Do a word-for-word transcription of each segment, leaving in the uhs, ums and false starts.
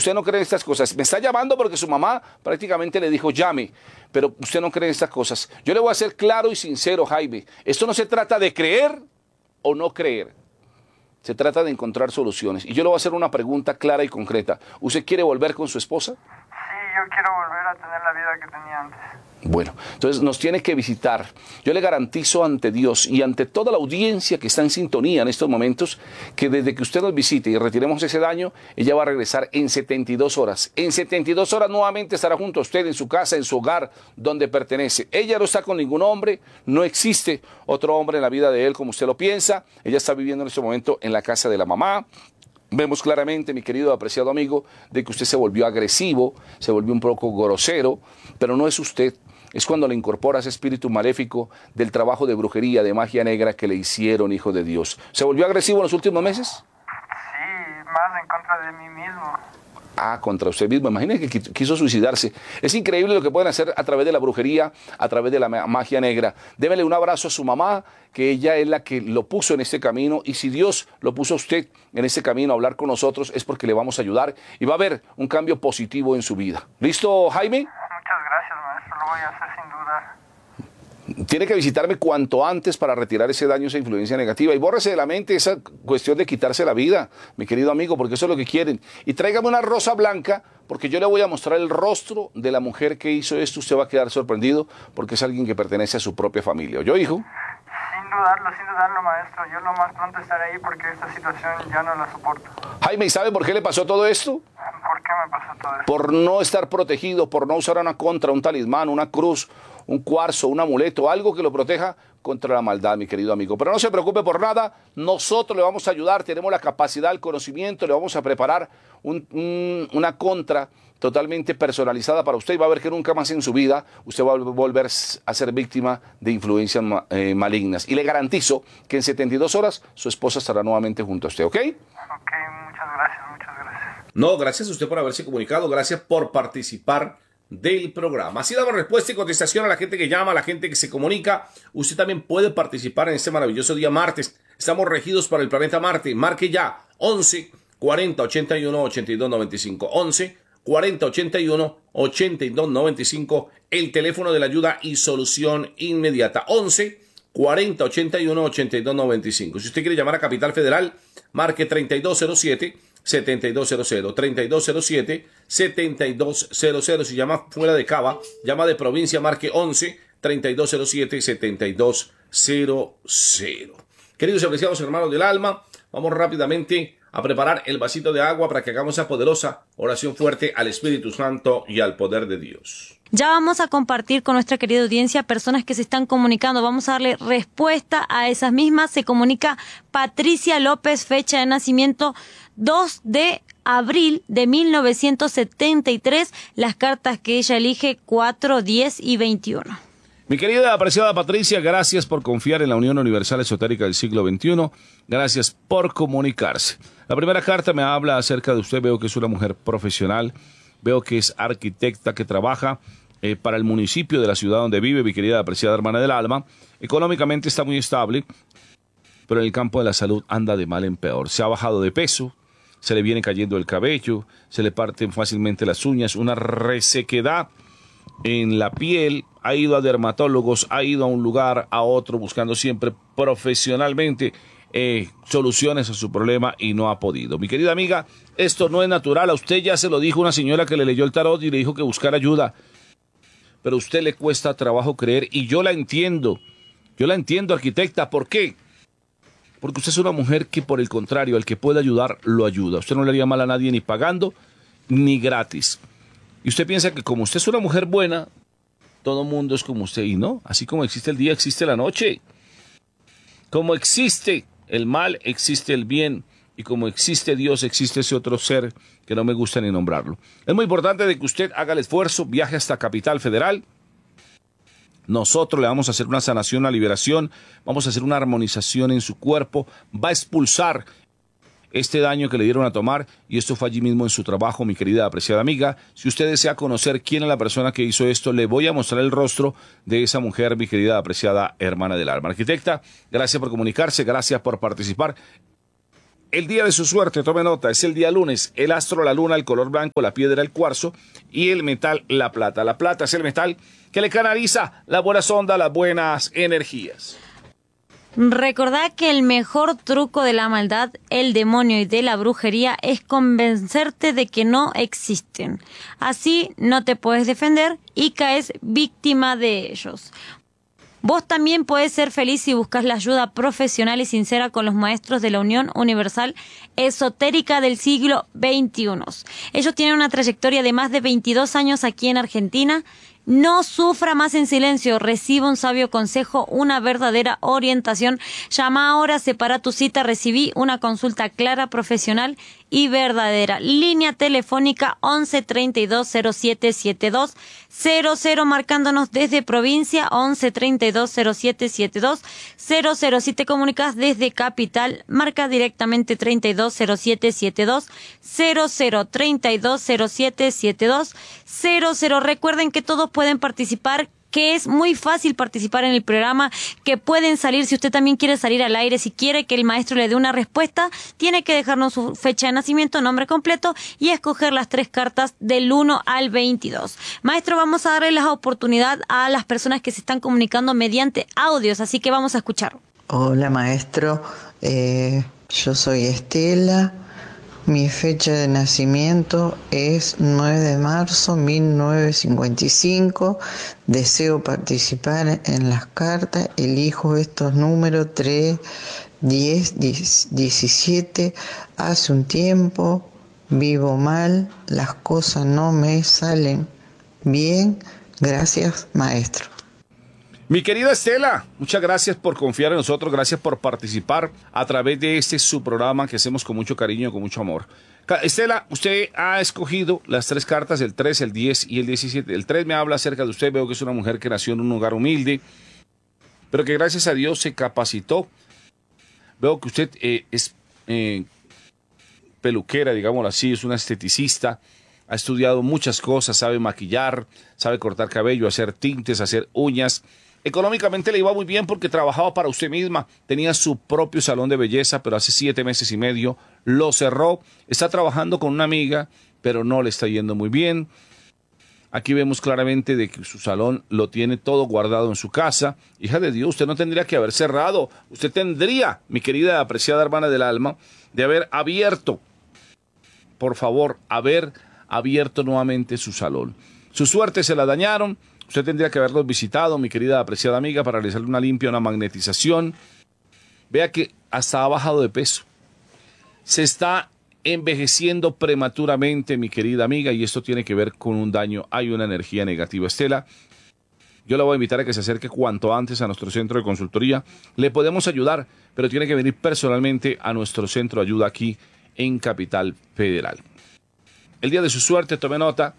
usted no cree en estas cosas. Me está llamando porque su mamá prácticamente le dijo llame, pero usted no cree en estas cosas. Yo le voy a ser claro y sincero, Jaime. Esto no se trata de creer o no creer. Se trata de encontrar soluciones. Y yo le voy a hacer una pregunta clara y concreta. ¿Usted quiere volver con su esposa? Sí, yo quiero volver a tener la vida que tenía antes. Bueno, entonces nos tiene que visitar. Yo le garantizo ante Dios y ante toda la audiencia que está en sintonía en estos momentos, que desde que usted nos visite y retiremos ese daño, ella va a regresar en setenta y dos horas. En setenta y dos horas nuevamente estará junto a usted en su casa, en su hogar, donde pertenece. Ella no está con ningún hombre, no existe otro hombre en la vida de él como usted lo piensa. Ella está viviendo en este momento en la casa de la mamá. Vemos claramente, mi querido apreciado amigo, de que usted se volvió agresivo, se volvió un poco grosero, pero no es usted. Es cuando le incorpora ese espíritu maléfico del trabajo de brujería, de magia negra que le hicieron, hijo de Dios. ¿Se volvió agresivo en los últimos meses? Sí, más en contra de mí mismo. Ah, contra usted mismo. Imagínese que quiso suicidarse. Es increíble lo que pueden hacer a través de la brujería, a través de la magia negra. Débele un abrazo a su mamá, que ella es la que lo puso en este camino. Y si Dios lo puso a usted en este camino a hablar con nosotros, es porque le vamos a ayudar y va a haber un cambio positivo en su vida. ¿Listo, Jaime? Muchas gracias, maestro. Lo voy a hacer sin duda. Tiene que visitarme cuanto antes para retirar ese daño, esa influencia negativa. Y bórrese de la mente esa cuestión de quitarse la vida, mi querido amigo, porque eso es lo que quieren. Y tráigame una rosa blanca, porque yo le voy a mostrar el rostro de la mujer que hizo esto. Usted va a quedar sorprendido, porque es alguien que pertenece a su propia familia. ¿Oyó, hijo? Sin dudarlo, sin dudarlo, maestro. Yo lo más pronto estaré ahí porque esta situación ya no la soporto. Jaime, ¿y sabe por qué le pasó todo esto? ¿Por qué me pasó todo esto? Por no estar protegido, por no usar una contra, un talismán, una cruz, un cuarzo, un amuleto, algo que lo proteja contra la maldad, mi querido amigo. Pero no se preocupe por nada, nosotros le vamos a ayudar, tenemos la capacidad, el conocimiento, le vamos a preparar un, un, una contra totalmente personalizada para usted y va a ver que nunca más en su vida usted va a volver a ser víctima de influencias eh, malignas. Y le garantizo que en setenta y dos horas su esposa estará nuevamente junto a usted, ¿ok? Ok, muchas gracias, muchas gracias. No, gracias a usted por haberse comunicado, gracias por participar del programa. Así damos respuesta y contestación a la gente que llama, a la gente que se comunica. Usted también puede participar en este maravilloso día martes. Estamos regidos por el planeta Marte. Marque ya once cuarenta ochenta y uno ochenta y dos noventa y cinco. once cuarenta ochenta y uno ochenta y dos noventa y cinco. El teléfono de la ayuda y solución inmediata. once cuarenta ochenta y uno ochenta y dos noventa y cinco. Si usted quiere llamar a Capital Federal, marque treinta y dos cero siete setenta y dos cero cero, treinta y dos cero siete setenta y dos cero cero. Si llama fuera de Cava, llama de provincia, marque once treinta y dos cero siete setenta y dos cero cero. Queridos y apreciados hermanos del alma, vamos rápidamente a preparar el vasito de agua para que hagamos esa poderosa oración fuerte al Espíritu Santo y al poder de Dios. Ya vamos a compartir con nuestra querida audiencia personas que se están comunicando. Vamos a darle respuesta a esas mismas. Se comunica Patricia López, fecha de nacimiento dos de abril de mil novecientos setenta y tres. Las cartas que ella elige cuatro, diez y veintiuno. Mi querida apreciada Patricia, gracias por confiar en la Unión Universal Esotérica del siglo veintiuno. Gracias por comunicarse. La primera carta me habla acerca de usted. Veo que es una mujer profesional. Veo que es arquitecta que trabaja eh, para el municipio de la ciudad donde vive, mi querida apreciada hermana del alma. Económicamente está muy estable, pero en el campo de la salud anda de mal en peor. Se ha bajado de peso, se le viene cayendo el cabello, se le parten fácilmente las uñas, una resequedad en la piel. Ha ido a dermatólogos, ha ido a un lugar, a otro, buscando siempre profesionalmente eh, soluciones a su problema y no ha podido. Mi querida amiga, esto no es natural. A usted ya se lo dijo una señora que le leyó el tarot y le dijo que buscara ayuda. Pero a usted le cuesta trabajo creer y yo la entiendo. Yo la entiendo, arquitecta. ¿Por qué? Porque usted es una mujer que, por el contrario, al que puede ayudar, lo ayuda. Usted no le haría mal a nadie ni pagando ni gratis. Y usted piensa que como usted es una mujer buena, todo mundo es como usted. Y no, así como existe el día, existe la noche. Como existe el mal, existe el bien. Y como existe Dios, existe ese otro ser que no me gusta ni nombrarlo. Es muy importante de que usted haga el esfuerzo, viaje hasta Capital Federal. Nosotros le vamos a hacer una sanación, una liberación, vamos a hacer una armonización en su cuerpo, va a expulsar este daño que le dieron a tomar, y esto fue allí mismo en su trabajo, mi querida apreciada amiga. Si usted desea conocer quién es la persona que hizo esto, le voy a mostrar el rostro de esa mujer, mi querida apreciada hermana del alma. Arquitecta, gracias por comunicarse, gracias por participar El día de su suerte, tome nota, es el día lunes. El astro, la luna, el color blanco, la piedra, el cuarzo y el metal, la plata. La plata es el metal que le canaliza la buena sonda, las buenas energías. Recordá que el mejor truco de la maldad, el demonio y de la brujería es convencerte de que no existen. Así no te puedes defender y caes víctima de ellos. Vos también podés ser feliz si buscas la ayuda profesional y sincera con los maestros de la Unión Universal Esotérica del siglo veintiuno. Ellos tienen una trayectoria de más de veintidós años aquí en Argentina. No sufra más en silencio, reciba un sabio consejo, una verdadera orientación. Llama ahora, separa tu cita, recibí una consulta clara, profesional y verdadera. Línea telefónica once treinta y dos cero siete setenta y dos cero cero, marcándonos desde provincia once treinta y dos cero siete setenta y dos cero cero. Si te comunicas desde capital, marca directamente treinta y dos cero siete setenta y dos cero cero, treinta y dos cero siete setenta y dos cero cero. Recuerden que todos pueden participar, que es muy fácil participar en el programa, que pueden salir, si usted también quiere salir al aire, si quiere que el maestro le dé una respuesta, tiene que dejarnos su fecha de nacimiento, nombre completo y escoger las tres cartas del uno al veintidós. Maestro, vamos a darle la oportunidad a las personas que se están comunicando mediante audios, así que vamos a escuchar. Hola maestro, eh, yo soy Estela. Mi fecha de nacimiento es nueve de marzo de mil novecientos cincuenta y cinco. Deseo participar en las cartas. Elijo estos números tres, diez, diecisiete. Hace un tiempo vivo mal, las cosas no me salen bien. Gracias, maestro. Mi querida Estela, muchas gracias por confiar en nosotros, gracias por participar a través de este su programa que hacemos con mucho cariño y con mucho amor. Estela, usted ha escogido las tres cartas, el tres, el diez y el diecisiete. El tres me habla acerca de usted, veo que es una mujer que nació en un hogar humilde, pero que gracias a Dios se capacitó. Veo que usted eh, es eh, peluquera, digámoslo así, es una esteticista, ha estudiado muchas cosas, sabe maquillar, sabe cortar cabello, hacer tintes, hacer uñas. Económicamente le iba muy bien porque trabajaba para usted misma, tenía su propio salón de belleza, pero hace siete meses y medio lo cerró. Está trabajando con una amiga, pero no le está yendo muy bien. Aquí vemos claramente de que su salón lo tiene todo guardado en su casa. Hija de Dios, usted no tendría que haber cerrado. Usted tendría, mi querida apreciada hermana del alma, de haber abierto, por favor, haber abierto nuevamente su salón. Su suerte se la dañaron. Usted tendría que haberlos visitado, mi querida apreciada amiga, para realizarle una limpia, una magnetización. Vea que hasta ha bajado de peso. Se está envejeciendo prematuramente, mi querida amiga, y esto tiene que ver con un daño. Hay una energía negativa. Estela, yo la voy a invitar a que se acerque cuanto antes a nuestro centro de consultoría. Le podemos ayudar, pero tiene que venir personalmente a nuestro centro de ayuda aquí en Capital Federal. El día de su suerte, tome nota,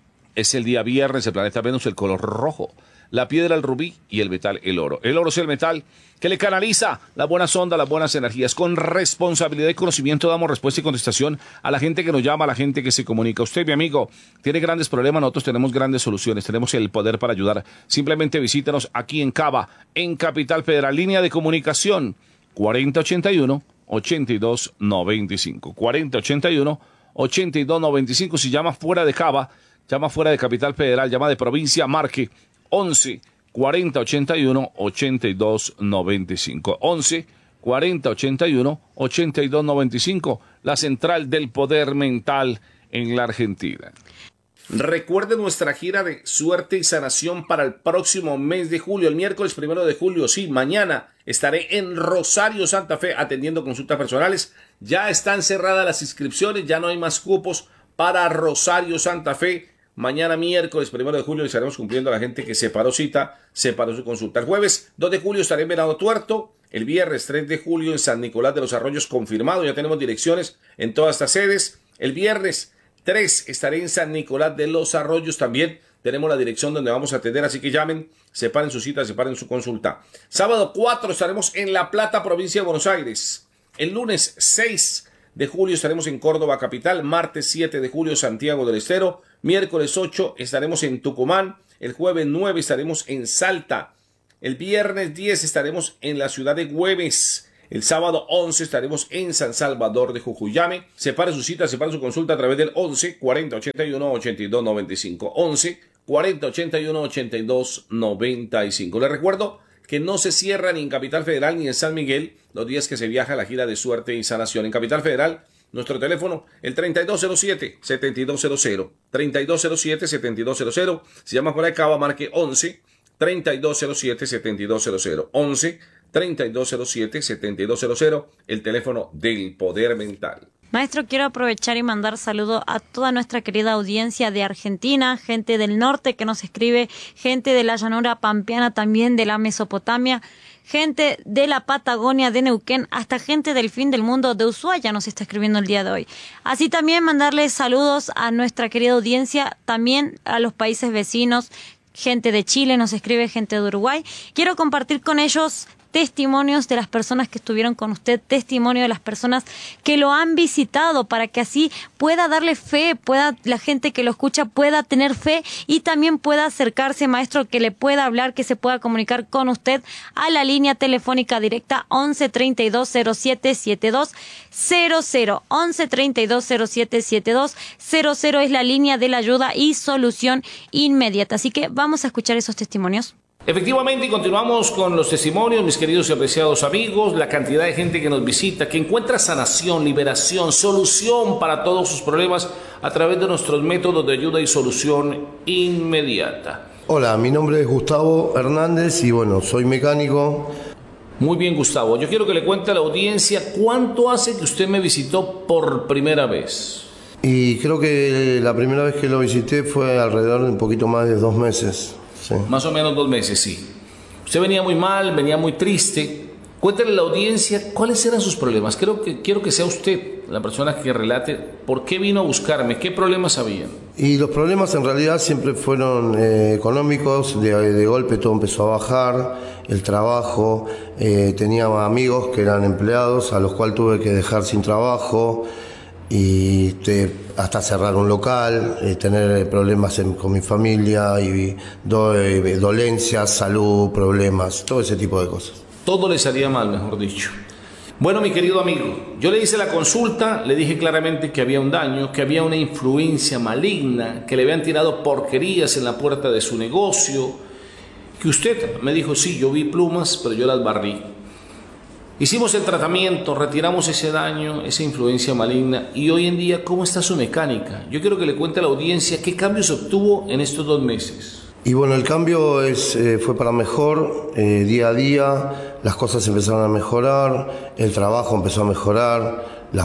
es el día viernes, el planeta Venus, el color rojo, la piedra el rubí y el metal el oro. El oro es el metal que le canaliza la buena sonda, las buenas energías. Con responsabilidad y conocimiento damos respuesta y contestación a la gente que nos llama, a la gente que se comunica. Usted, mi amigo, tiene grandes problemas, nosotros tenemos grandes soluciones, tenemos el poder para ayudar. Simplemente visítenos aquí en Cava, en Capital Federal. Línea de comunicación cuarenta ochenta y uno, ochenta y dos noventa y cinco. cuarenta ochenta y uno, ochenta y dos noventa y cinco. Si llama fuera de Cava, llama fuera de Capital Federal, llama de provincia, marque once cuarenta ochenta y uno, ochenta y dos noventa y cinco. once cuarenta ochenta y uno, ochenta y dos noventa y cinco, la central del poder mental en la Argentina. Recuerde nuestra gira de suerte y sanación para el próximo mes de julio, el miércoles primero de julio. Sí, mañana estaré en Rosario, Santa Fe, atendiendo consultas personales. Ya están cerradas las inscripciones, ya no hay más cupos para Rosario, Santa Fe. Mañana miércoles primero de julio estaremos cumpliendo a la gente que separó cita, separó su consulta. El jueves dos de julio estaré en Venado Tuerto. El viernes tres de julio en San Nicolás de los Arroyos, confirmado. Ya tenemos direcciones en todas estas sedes. El viernes tres estaré en San Nicolás de los Arroyos también. Tenemos la dirección donde vamos a atender, así que llamen, separen su cita, separen su consulta. Sábado cuatro estaremos en La Plata, provincia de Buenos Aires. El lunes seis de julio estaremos en Córdoba capital. Martes siete de julio Santiago del Estero. Miércoles ocho estaremos en Tucumán. El jueves nueve estaremos en Salta. El viernes diez estaremos en la ciudad de Güemes. El sábado once estaremos en San Salvador de Jujuy. Llame, separe su cita, separe su consulta a través del once cuarenta ochenta y uno ochenta y dos noventa y cinco. once cuarenta ochenta y uno ochenta y dos noventa y cinco. Les recuerdo que no se cierra ni en Capital Federal ni en San Miguel los días que se viaja a la gira de suerte y sanación. En Capital Federal, nuestro teléfono, el treinta y dos cero siete, setenta y dos cero cero. treinta y dos cero siete, setenta y dos cero cero. Si llama fuera de Cava, marque once treinta y dos cero siete, setenta y dos cero cero. once treinta y dos cero siete, setenta y dos cero cero. El teléfono del poder mental. Maestro, quiero aprovechar y mandar saludos a toda nuestra querida audiencia de Argentina, gente del norte que nos escribe, gente de la llanura pampeana también, de la Mesopotamia, gente de la Patagonia, de Neuquén, hasta gente del fin del mundo de Ushuaia nos está escribiendo el día de hoy. Así también mandarles saludos a nuestra querida audiencia, también a los países vecinos, gente de Chile nos escribe, gente de Uruguay. Quiero compartir con ellos testimonios de las personas que estuvieron con usted, testimonio de las personas que lo han visitado, para que así pueda darle fe, pueda la gente que lo escucha pueda tener fe y también pueda acercarse, maestro, que le pueda hablar, que se pueda comunicar con usted a la línea telefónica directa once treinta y dos cero siete setenta y dos cero cero. once treinta y dos cero siete setenta y dos cero cero es la línea de la ayuda y solución inmediata. Así que vamos a escuchar esos testimonios. Efectivamente, y continuamos con los testimonios, mis queridos y apreciados amigos, la cantidad de gente que nos visita, que encuentra sanación, liberación, solución para todos sus problemas a través de nuestros métodos de ayuda y solución inmediata. Hola, mi nombre es Gustavo Hernández y bueno, soy mecánico. Muy bien, Gustavo, yo quiero que le cuente a la audiencia cuánto hace que usted me visitó por primera vez. Y creo que la primera vez que lo visité fue alrededor de un poquito más de dos meses. Sí. Más o menos dos meses, sí. Usted venía muy mal, venía muy triste. Cuéntale a la audiencia cuáles eran sus problemas. Creo que, quiero que sea usted la persona que relate por qué vino a buscarme, qué problemas había. Y los problemas en realidad siempre fueron eh, económicos. De, de golpe todo empezó a bajar, el trabajo. Eh, tenía amigos que eran empleados a los cuales tuve que dejar sin trabajo. Y te, hasta cerrar un local, eh, tener problemas en, con mi familia, y do, eh, dolencias, salud, problemas, todo ese tipo de cosas. Todo le salía mal, mejor dicho. Bueno, mi querido amigo, yo le hice la consulta, le dije claramente que había un daño, que había una influencia maligna, que le habían tirado porquerías en la puerta de su negocio, que usted me dijo, sí, yo vi plumas, pero yo las barrí. Hicimos el tratamiento, retiramos ese daño, esa influencia maligna, y hoy en día, ¿cómo está su mecánica? Yo quiero que le cuente a la audiencia qué cambios obtuvo en estos dos meses. Y bueno, el cambio es, eh, fue para mejor, eh, día a día, las cosas empezaron a mejorar, el trabajo empezó a mejorar, la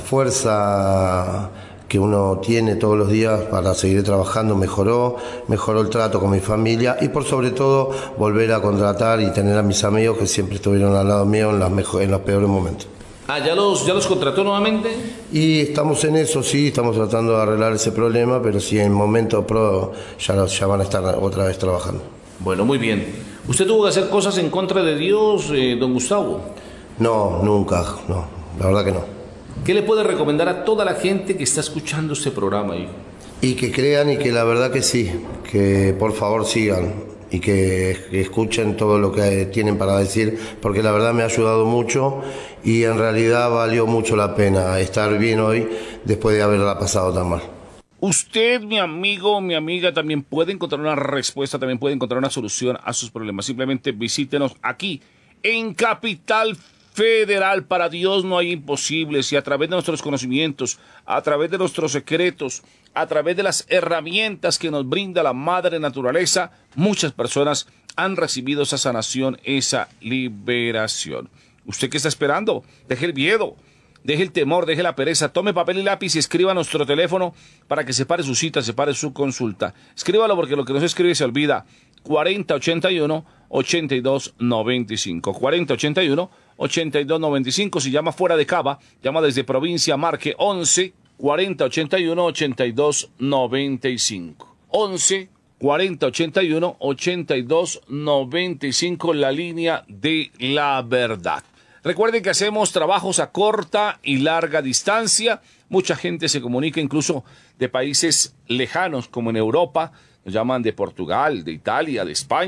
fuerza que uno tiene todos los días para seguir trabajando mejoró, mejoró el trato con mi familia y por sobre todo volver a contratar y tener a mis amigos que siempre estuvieron al lado mío en, las mejor, en los peores momentos. Ah, ¿ya los, ya los contrató nuevamente? Y estamos en eso, sí, estamos tratando de arreglar ese problema, pero sí en momento pro ya, ya van a estar otra vez trabajando. Bueno, muy bien. ¿Usted tuvo que hacer cosas en contra de Dios, eh, don Gustavo? No, nunca, no, la verdad que no. ¿Qué le puede recomendar a toda la gente que está escuchando este programa, hijo? Y que crean y que la verdad que sí, que por favor sigan y que, que escuchen todo lo que tienen para decir, porque la verdad me ha ayudado mucho y en realidad valió mucho la pena estar bien hoy después de haberla pasado tan mal. Usted, mi amigo, mi amiga, también puede encontrar una respuesta, también puede encontrar una solución a sus problemas. Simplemente visítenos aquí en Capital Federal. Para Dios no hay imposibles, y a través de nuestros conocimientos, a través de nuestros secretos, a través de las herramientas que nos brinda la madre naturaleza, muchas personas han recibido esa sanación, esa liberación. ¿Usted qué está esperando? Deje el miedo, deje el temor, deje la pereza, tome papel y lápiz y escriba nuestro teléfono para que separe su cita, separe su consulta. Escríbalo, porque lo que no se escribe se olvida. cuarenta ochenta y uno ochenta y dos noventa y cinco. cuarenta ochenta y uno ochenta y dos noventa y cinco. Si llama fuera de Cava, llama desde provincia, marque once cuarenta ochenta y uno ochenta y dos noventa y cinco. once cuarenta ochenta y uno ochenta y dos noventa y cinco, la línea de la verdad. Recuerden que hacemos trabajos a corta y larga distancia. Mucha gente se comunica incluso de países lejanos, como en Europa. Nos llaman de Portugal, de Italia, de España.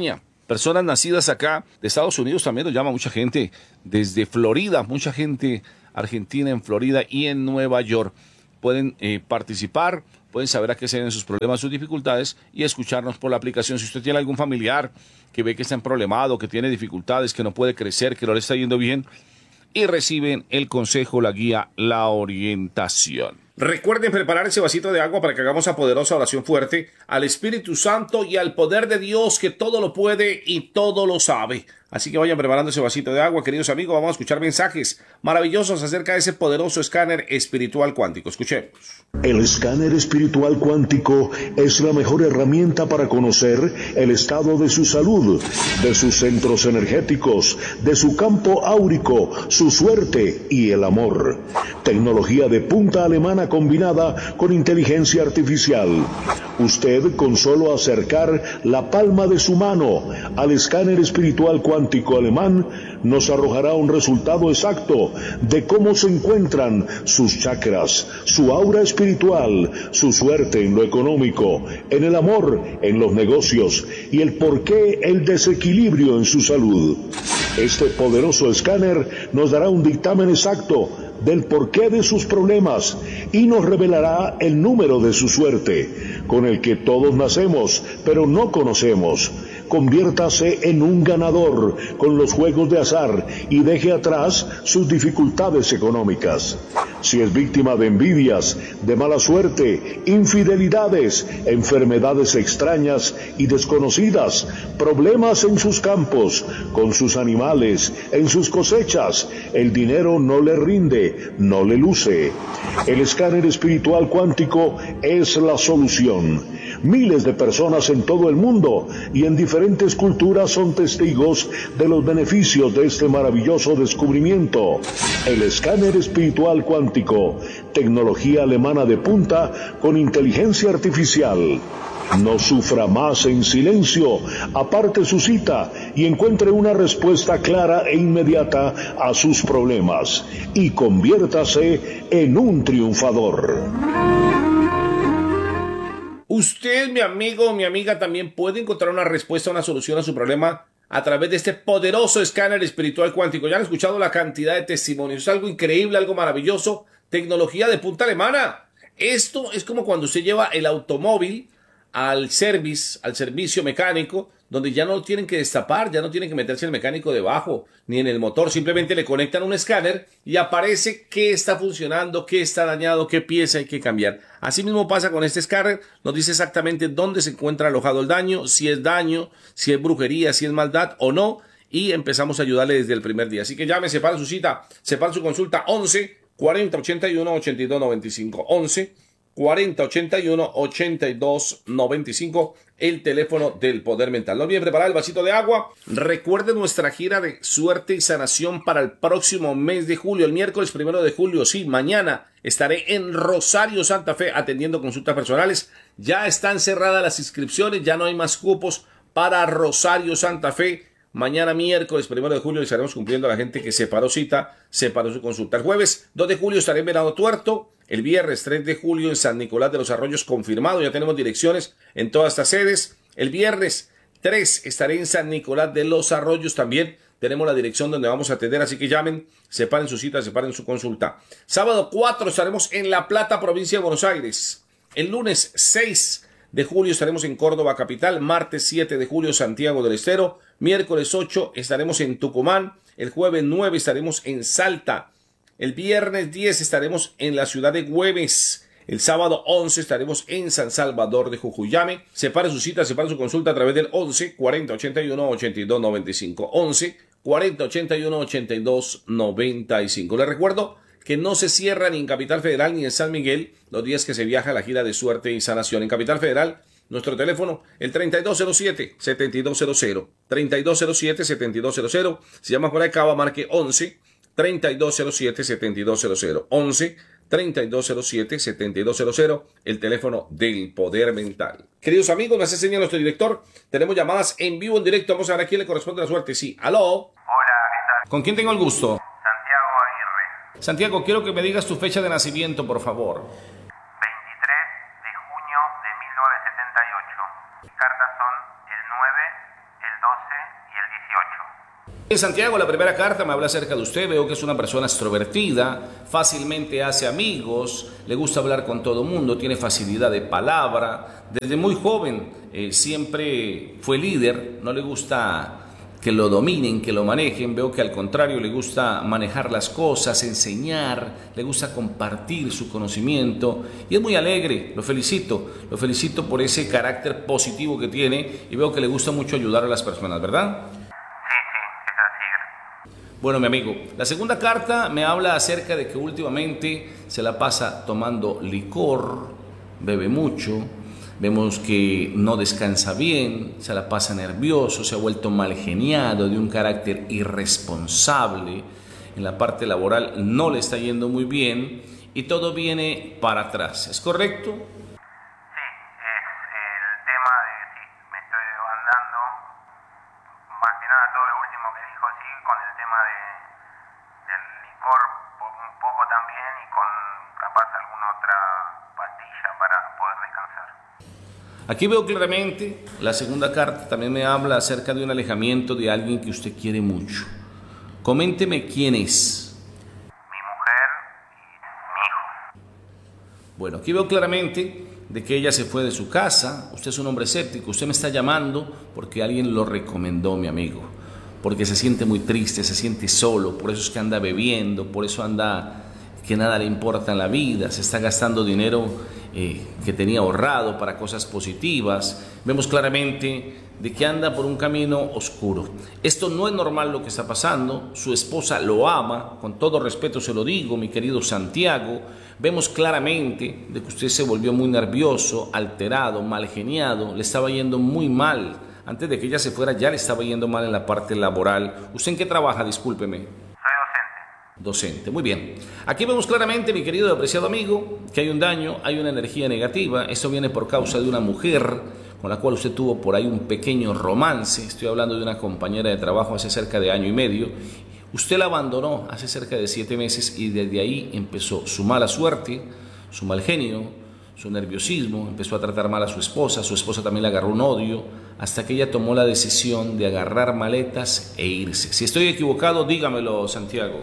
personas nacidas acá de Estados Unidos también nos llama mucha gente desde Florida, mucha gente argentina en Florida y en Nueva York. Pueden eh, participar, pueden saber a qué se deben sus problemas, sus dificultades y escucharnos por la aplicación. Si usted tiene algún familiar que ve que está en problemado, que tiene dificultades, que no puede crecer, que no le está yendo bien, y reciben el consejo, la guía, la orientación. Recuerden preparar ese vasito de agua para que hagamos esa poderosa oración fuerte al Espíritu Santo y al poder de Dios que todo lo puede y todo lo sabe. Así que vayan preparando ese vasito de agua, queridos amigos. Vamos a escuchar mensajes maravillosos acerca de ese poderoso escáner espiritual cuántico. Escuchemos. El escáner espiritual cuántico es la mejor herramienta para conocer el estado de su salud, de sus centros energéticos, de su campo áurico, su suerte y el amor. Tecnología de punta alemana combinada con inteligencia artificial. Usted, con solo acercar la palma de su mano al escáner espiritual cuántico alemán, nos arrojará un resultado exacto de cómo se encuentran sus chakras, su aura espiritual, su suerte en lo económico, en el amor, en los negocios y el porqué el desequilibrio en su salud. Este poderoso escáner nos dará un dictamen exacto del porqué de sus problemas y nos revelará el número de su suerte, con el que todos nacemos, pero no conocemos. Conviértase en un ganador con los juegos de azar y deje atrás sus dificultades económicas. Si es víctima de envidias, de mala suerte, infidelidades, enfermedades extrañas y desconocidas, problemas en sus campos, con sus animales, en sus cosechas, el dinero no le rinde, no le luce. El escáner espiritual cuántico es la solución. Miles de personas en todo el mundo y en diferentes culturas son testigos de los beneficios de este maravilloso descubrimiento. El escáner espiritual cuántico, tecnología alemana de punta con inteligencia artificial. No sufra más en silencio, aparte su cita y encuentre una respuesta clara e inmediata a sus problemas y conviértase en un triunfador. Usted, mi amigo o mi amiga, también puede encontrar una respuesta, una solución a su problema a través de este poderoso escáner espiritual cuántico. Ya han escuchado la cantidad de testimonios. Es algo increíble, algo maravilloso. Tecnología de punta alemana. Esto es como cuando usted lleva el automóvil al service, al servicio mecánico, donde ya no lo tienen que destapar, ya no tienen que meterse el mecánico debajo, ni en el motor, simplemente le conectan un escáner y aparece qué está funcionando, qué está dañado, qué pieza hay que cambiar. Así mismo pasa con este escáner, nos dice exactamente dónde se encuentra alojado el daño, si es daño, si es brujería, si es maldad o no, y empezamos a ayudarle desde el primer día. Así que llame, separa su cita, separa su consulta, once, cuarenta, ochenta y uno, ochenta y dos, noventa y cinco, once, cuarenta, ochenta y uno, ochenta y dos, noventa y cinco, el teléfono del poder mental. No olviden preparar el vasito de agua. Recuerden nuestra gira de suerte y sanación para el próximo mes de julio, el miércoles primero de julio. Sí, mañana estaré en Rosario, Santa Fe, atendiendo consultas personales. Ya están cerradas las inscripciones, ya no hay más cupos para Rosario, Santa Fe. Mañana miércoles primero de julio estaremos cumpliendo a la gente que separó cita, separó su consulta. El jueves dos de julio estaré en Venado Tuerto. El viernes tres de julio en San Nicolás de los Arroyos confirmado. Ya tenemos direcciones en todas estas sedes. El viernes tres estaré en San Nicolás de los Arroyos también. Tenemos la dirección donde vamos a atender, así que llamen, separen su cita, separen su consulta. Sábado cuatro estaremos en La Plata, provincia de Buenos Aires. El lunes seis de julio estaremos en Córdoba capital. Martes siete de julio Santiago del Estero. Miércoles ocho estaremos en Tucumán. El jueves nueve estaremos en Salta. El viernes diez estaremos en la ciudad de Güemes. El sábado once estaremos en San Salvador de Jujuy. Llame, separe su cita, separe su consulta a través del once, cuarenta, ochenta y uno, ochenta y dos, noventa y cinco. once, cuarenta, ochenta y uno, ochenta y dos, noventa y cinco. Les recuerdo que no se cierra ni en Capital Federal ni en San Miguel los días que se viaja a la gira de suerte y sanación. En Capital Federal, nuestro teléfono, el treinta y dos cero siete, setenta y dos cero cero. treinta y dos cero siete, setenta y dos cero cero. Si llama por acá, marque once, treinta y dos cero siete, setenta y dos cero cero. once, treinta y dos cero siete, setenta y dos cero cero, el teléfono del poder mental. Queridos amigos, nos enseña nuestro director. Tenemos llamadas en vivo, en directo. Vamos a ver a quién le corresponde la suerte. Sí, aló. Hola, ¿qué tal? ¿Con quién tengo el gusto? Santiago Aguirre. Santiago, quiero que me digas tu fecha de nacimiento, por favor. veintitrés de junio de mil novecientos setenta y ocho. Mis cartas son el nueve, el doce y el dieciocho. En Santiago, la primera carta me habla acerca de usted. Veo que es una persona extrovertida, fácilmente hace amigos, le gusta hablar con todo el mundo, tiene facilidad de palabra. Desde muy joven eh, siempre fue líder, no le gusta que lo dominen, que lo manejen. Veo que al contrario le gusta manejar las cosas, enseñar, le gusta compartir su conocimiento y es muy alegre. Lo felicito, lo felicito por ese carácter positivo que tiene y veo que le gusta mucho ayudar a las personas, ¿verdad? Bueno, mi amigo, la segunda carta me habla acerca de que últimamente se la pasa tomando licor, bebe mucho, vemos que no descansa bien, se la pasa nervioso, se ha vuelto mal geniado, de un carácter irresponsable, en la parte laboral no le está yendo muy bien y todo viene para atrás, ¿es correcto? Sí, es el tema de, sí, me estoy andando, más que nada todo lo último que dijo, sí, con el tema de, del licor un poco también y con capaz alguna otra pastilla para poder descansar. Aquí veo claramente, la segunda carta también me habla acerca de un alejamiento de alguien que usted quiere mucho. Coménteme quién es. Mi mujer y mi hijo. Bueno, aquí veo claramente de que ella se fue de su casa. Usted es un hombre escéptico, usted me está llamando porque alguien lo recomendó, mi amigo. Porque se siente muy triste, se siente solo, por eso es que anda bebiendo, por eso anda que nada le importa en la vida, se está gastando dinero eh, que tenía ahorrado para cosas positivas. Vemos claramente de que anda por un camino oscuro. Esto no es normal lo que está pasando, su esposa lo ama, con todo respeto se lo digo, mi querido Santiago. Vemos claramente de que usted se volvió muy nervioso, alterado, mal geniado, le estaba yendo muy mal. Antes de que ella se fuera ya le estaba yendo mal en la parte laboral. ¿Usted en qué trabaja? Discúlpeme. Docente, muy bien. Aquí vemos claramente, mi querido y apreciado amigo, que hay un daño, hay una energía negativa. Esto viene por causa de una mujer con la cual usted tuvo por ahí un pequeño romance. Estoy hablando de una compañera de trabajo hace cerca de año y medio. Usted la abandonó hace cerca de siete meses y desde ahí empezó su mala suerte, su mal genio, su nerviosismo. Empezó a tratar mal a su esposa. Su esposa también le agarró un odio hasta que ella tomó la decisión de agarrar maletas e irse. Si estoy equivocado, dígamelo, Santiago.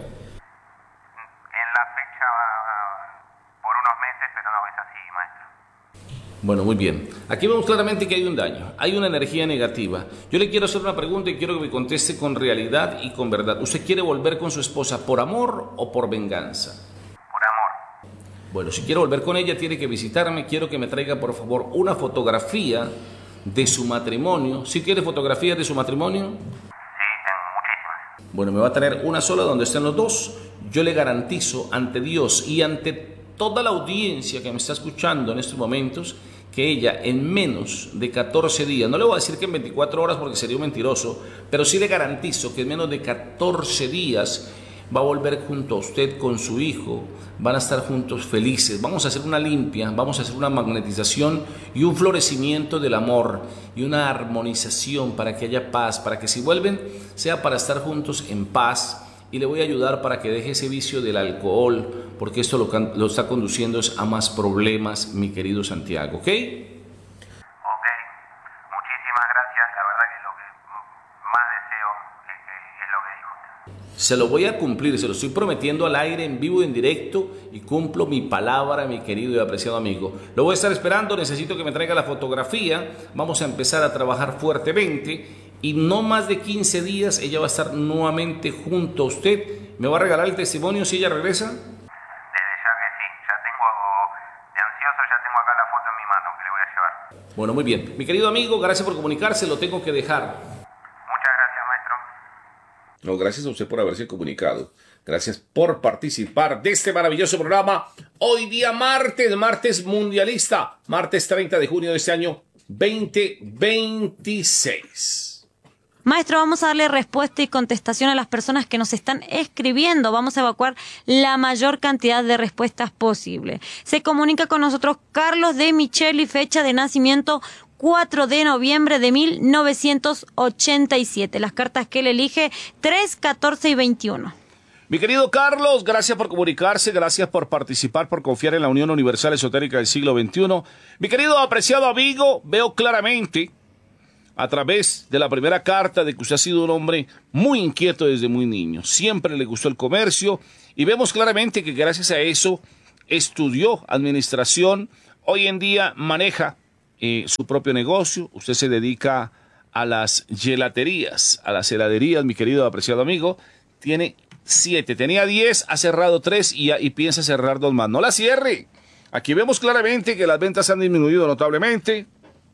Bueno, muy bien. Aquí vemos claramente que hay un daño, hay una energía negativa. Yo le quiero hacer una pregunta y quiero que me conteste con realidad y con verdad. ¿Usted quiere volver con su esposa por amor o por venganza? Por amor. Bueno, si quiere volver con ella, tiene que visitarme. Quiero que me traiga, por favor, una fotografía de su matrimonio. ¿Sí quiere fotografías de su matrimonio? Sí, tengo muchísimas. Bueno, me va a traer una sola donde estén los dos. Yo le garantizo ante Dios y ante toda la audiencia que me está escuchando en estos momentos que ella en menos de catorce días, no le voy a decir que en veinticuatro horas porque sería un mentiroso, pero sí le garantizo que en menos de catorce días va a volver junto a usted con su hijo, van a estar juntos felices, vamos a hacer una limpia, vamos a hacer una magnetización y un florecimiento del amor y una armonización para que haya paz, para que si vuelven sea para estar juntos en paz. Y le voy a ayudar para que deje ese vicio del alcohol, porque esto lo, lo está conduciendo a más problemas, mi querido Santiago, ¿ok? Ok, muchísimas gracias, la verdad que lo que más deseo es, es lo que dijo usted. Se lo voy a cumplir, se lo estoy prometiendo al aire, en vivo, en directo, y cumplo mi palabra, mi querido y apreciado amigo. Lo voy a estar esperando, necesito que me traiga la fotografía, vamos a empezar a trabajar fuertemente. Y no más de quince días ella va a estar nuevamente junto a usted. ¿Me va a regalar el testimonio si ella regresa? Desde ya que sí, ya tengo, de ansioso ya tengo acá la foto en mi mano que le voy a llevar. Bueno, muy bien. Mi querido amigo, gracias por comunicarse, lo tengo que dejar. Muchas gracias, maestro. No, gracias a usted por haberse comunicado. Gracias por participar de este maravilloso programa. Hoy día martes, martes mundialista, martes treinta de junio de este año veinte veintiséis. Maestro, vamos a darle respuesta y contestación a las personas que nos están escribiendo. Vamos a evacuar la mayor cantidad de respuestas posible. Se comunica con nosotros Carlos de Micheli, fecha de nacimiento cuatro de noviembre de mil novecientos ochenta y siete. Las cartas que él elige, tres, catorce y veintiuno. Mi querido Carlos, gracias por comunicarse, gracias por participar, por confiar en la Unión Universal Esotérica del siglo veintiuno. Mi querido apreciado amigo, veo claramente a través de la primera carta de que usted ha sido un hombre muy inquieto desde muy niño. Siempre le gustó el comercio y vemos claramente que gracias a eso estudió administración. Hoy en día maneja eh, su propio negocio. Usted se dedica a las gelaterías, a las heladerías, mi querido apreciado amigo. Tiene siete, tenía diez, ha cerrado tres y, y piensa cerrar dos más. No la cierre. Aquí vemos claramente que las ventas han disminuido notablemente,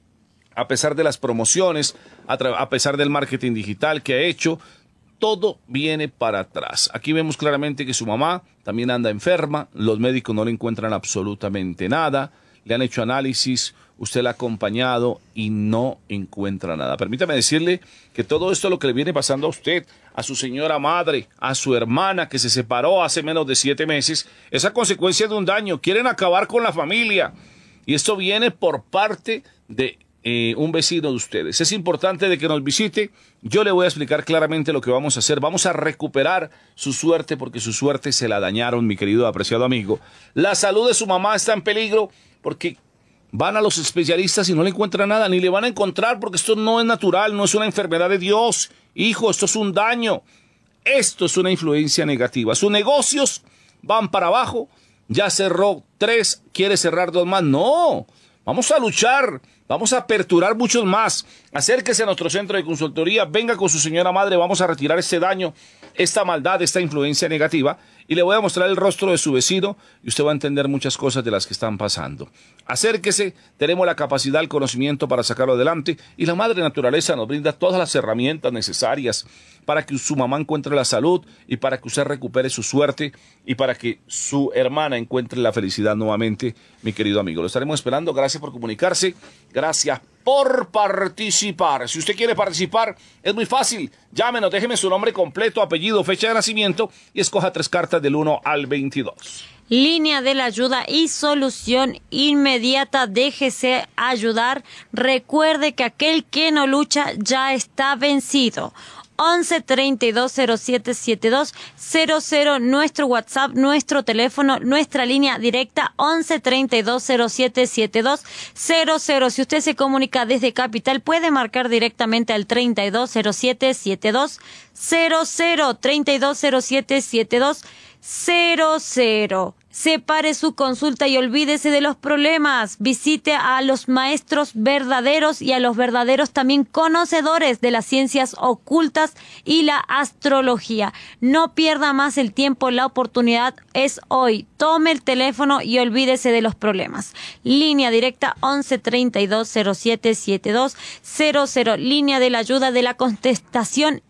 a pesar de las promociones, a, a pesar del marketing digital que ha hecho. Todo viene para atrás. Aquí vemos claramente que su mamá también anda enferma, los médicos no le encuentran absolutamente nada, le han hecho análisis, usted la ha acompañado y no encuentra nada. Permítame decirle que todo esto es lo que le viene pasando a usted, a su señora madre, a su hermana que se separó hace menos de siete meses, es a consecuencia de un daño. Quieren acabar con la familia y esto viene por parte de Eh, un vecino de ustedes. Es importante de que nos visite. Yo le voy a explicar claramente lo que vamos a hacer. Vamos a recuperar su suerte porque su suerte se la dañaron, mi querido apreciado amigo. La salud de su mamá está en peligro porque van a los especialistas y no le encuentran nada, ni le van a encontrar porque esto no es natural, no es una enfermedad de Dios. Hijo, esto es un daño. Esto es una influencia negativa. Sus negocios van para abajo. Ya cerró tres, quiere cerrar dos más. No, vamos a luchar. Vamos a aperturar muchos más. Acérquese a nuestro centro de consultoría, venga con su señora madre, vamos a retirar este daño, esta maldad, esta influencia negativa y le voy a mostrar el rostro de su vecino y usted va a entender muchas cosas de las que están pasando. Acérquese, tenemos la capacidad, el conocimiento para sacarlo adelante y la madre naturaleza nos brinda todas las herramientas necesarias para que su mamá encuentre la salud y para que usted recupere su suerte y para que su hermana encuentre la felicidad nuevamente, mi querido amigo. Lo estaremos esperando. Gracias por comunicarse. Gracias por participar. Si usted quiere participar, es muy fácil. Llámenos, déjeme su nombre completo, apellido, fecha de nacimiento y escoja tres cartas del uno al veintidós. Línea de la ayuda y solución inmediata. Déjese ayudar. Recuerde que aquel que no lucha ya está vencido. once treinta y dos cero siete setenta y dos cero cero, nuestro WhatsApp, nuestro teléfono, nuestra línea directa once treinta y dos cero siete setenta y dos cero cero. Si usted se comunica desde Capital, puede marcar directamente al treinta y dos cero siete setenta y dos cero cero, treinta y dos cero siete setenta y dos cero cero. Separe su consulta y olvídese de los problemas. Visite a los maestros verdaderos y a los verdaderos también conocedores de las ciencias ocultas y la astrología. No pierda más el tiempo, la oportunidad es hoy. Tome el teléfono y olvídese de los problemas. Línea directa once treinta y dos cero siete setenta y dos cero cero. Línea de la ayuda de la contestación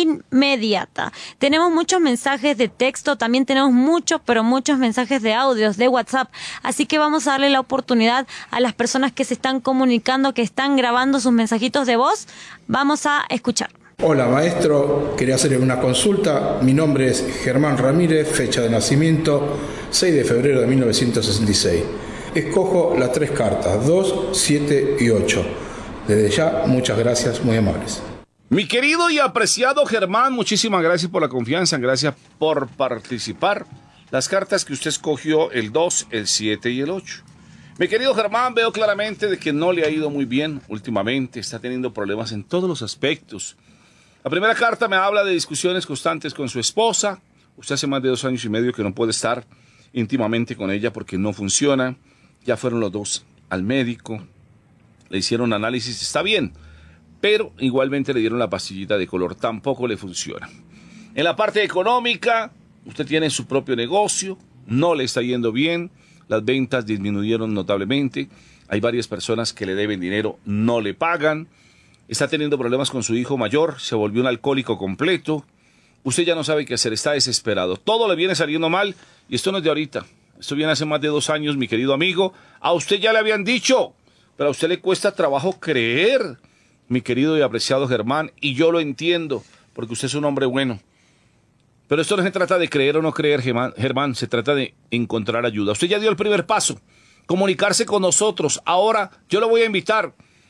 inmediata. Tenemos muchos mensajes de texto, también tenemos muchos, pero muchos mensajes de audios, de WhatsApp, así que vamos a darle la oportunidad a las personas que se están comunicando, que están grabando sus mensajitos de voz. Vamos a escuchar. Hola maestro, quería hacerle una consulta. Mi nombre es Germán Ramírez, fecha de nacimiento seis de febrero de mil novecientos sesenta y seis. Escojo las tres cartas, dos, siete y ocho. Desde ya, muchas gracias, muy amables. Mi querido y apreciado Germán, muchísimas gracias por la confianza, gracias por participar. Las cartas que usted escogió, el dos, el siete y el ocho. Mi querido Germán, veo claramente de que no le ha ido muy bien últimamente, está teniendo problemas en todos los aspectos. La primera carta me habla de discusiones constantes con su esposa. Usted hace más de dos años y medio que no puede estar íntimamente con ella porque no funciona. Ya fueron los dos al médico, le hicieron análisis, está bien, pero igualmente le dieron la pastillita de color, tampoco le funciona. En la parte económica, usted tiene su propio negocio, no le está yendo bien, las ventas disminuyeron notablemente, hay varias personas que le deben dinero, no le pagan, está teniendo problemas con su hijo mayor, se volvió un alcohólico completo, usted ya no sabe qué hacer, está desesperado, todo le viene saliendo mal y esto no es de ahorita, esto viene hace más de dos años, mi querido amigo, a usted ya le habían dicho, pero a usted le cuesta trabajo creer, mi querido y apreciado Germán, y yo lo entiendo, porque usted es un hombre bueno. Pero esto no se trata de creer o no creer, Germán, Germán, se trata de encontrar ayuda. Usted ya dio el primer paso, comunicarse con nosotros. Ahora yo lo voy a invitar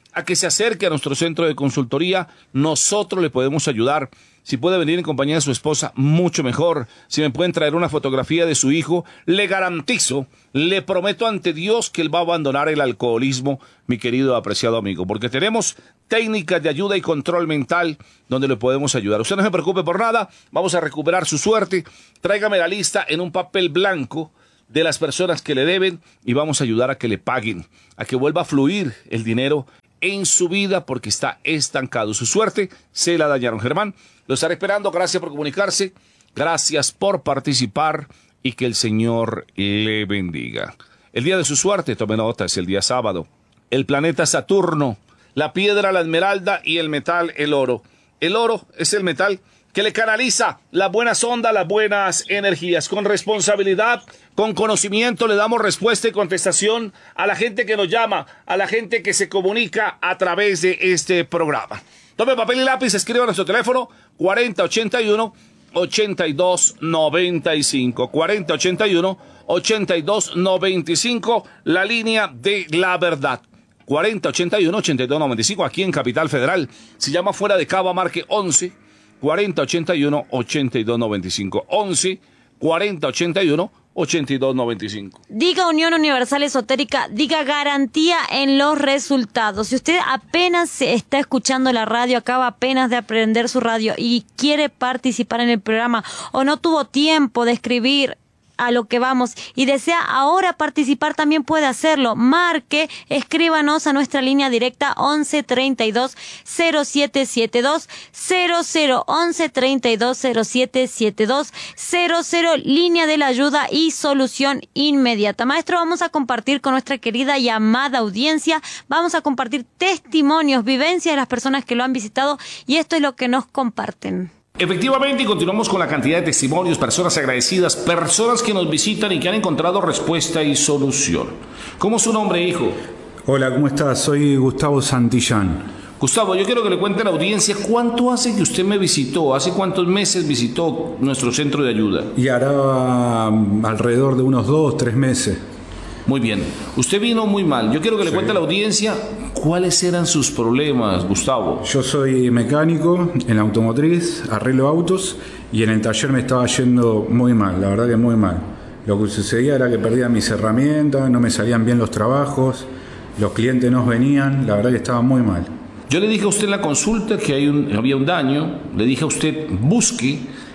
a que se acerque a nuestro centro de consultoría. Nosotros le podemos ayudar. Si puede venir en compañía de su esposa, mucho mejor. Si me pueden traer una fotografía de su hijo, le garantizo, le prometo ante Dios que él va a abandonar el alcoholismo, mi querido apreciado amigo, porque tenemos técnicas de ayuda y control mental donde le podemos ayudar. Usted no se preocupe por nada, vamos a recuperar su suerte. Tráigame la lista en un papel blanco de las personas que le deben y vamos a ayudar a que le paguen, a que vuelva a fluir el dinero en su vida porque está estancado. Su suerte se la dañaron. Germán, lo estaré esperando. Gracias por comunicarse. Gracias por participar y que el Señor le bendiga. El día de su suerte, tome nota, es el día sábado. El planeta Saturno, la piedra, la esmeralda y el metal, el oro. El oro es el metal que le canaliza las buenas ondas, las buenas energías. Con responsabilidad, con conocimiento, le damos respuesta y contestación a la gente que nos llama, a la gente que se comunica a través de este programa. Tome papel y lápiz, escriba a nuestro teléfono cuarenta ochenta y uno ochenta y dos noventa y cinco. cuarenta ochenta y uno ochenta y dos noventa y cinco, la línea de la verdad. cuarenta ochenta y uno ochenta y dos noventa y cinco, aquí en Capital Federal. Si llama fuera de Cava, marque once cuarenta ochenta y uno ochenta y dos noventa y cinco. once cuarenta ochenta y uno ochenta y dos noventa y cinco. Diga Unión Universal Esotérica, diga garantía en los resultados. Si usted apenas se está escuchando la radio, acaba apenas de aprender su radio y quiere participar en el programa o no tuvo tiempo de escribir a lo que vamos y desea ahora participar, también puede hacerlo. Marque, escríbanos a nuestra línea directa once treinta y dos cero siete setenta y dos cero cero, once treinta y dos cero siete setenta y dos cero cero, línea de la ayuda y solución inmediata. Maestro, vamos a compartir con nuestra querida y amada audiencia, vamos a compartir testimonios, vivencias de las personas que lo han visitado y esto es lo que nos comparten. Efectivamente, y continuamos con la cantidad de testimonios, personas agradecidas, personas que nos visitan y que han encontrado respuesta y solución. ¿Cómo es su nombre, hijo? Hola, ¿cómo estás? Soy Gustavo Santillán. Gustavo, yo quiero que le cuente a la audiencia cuánto hace que usted me visitó, hace cuántos meses visitó nuestro centro de ayuda. Y hará um, alrededor de unos dos, tres meses. Muy bien. Usted vino muy mal. Yo quiero que le sí. cuente a la audiencia cuáles eran sus problemas, Gustavo. Yo soy mecánico en la automotriz, arreglo autos y en el taller me estaba yendo muy mal, la verdad que muy mal. Lo que sucedía era que perdía mis herramientas, no me salían bien los trabajos, los clientes no venían, la verdad que estaba muy mal. Yo le dije a usted en la consulta que hay un, había un daño, le dije a usted busque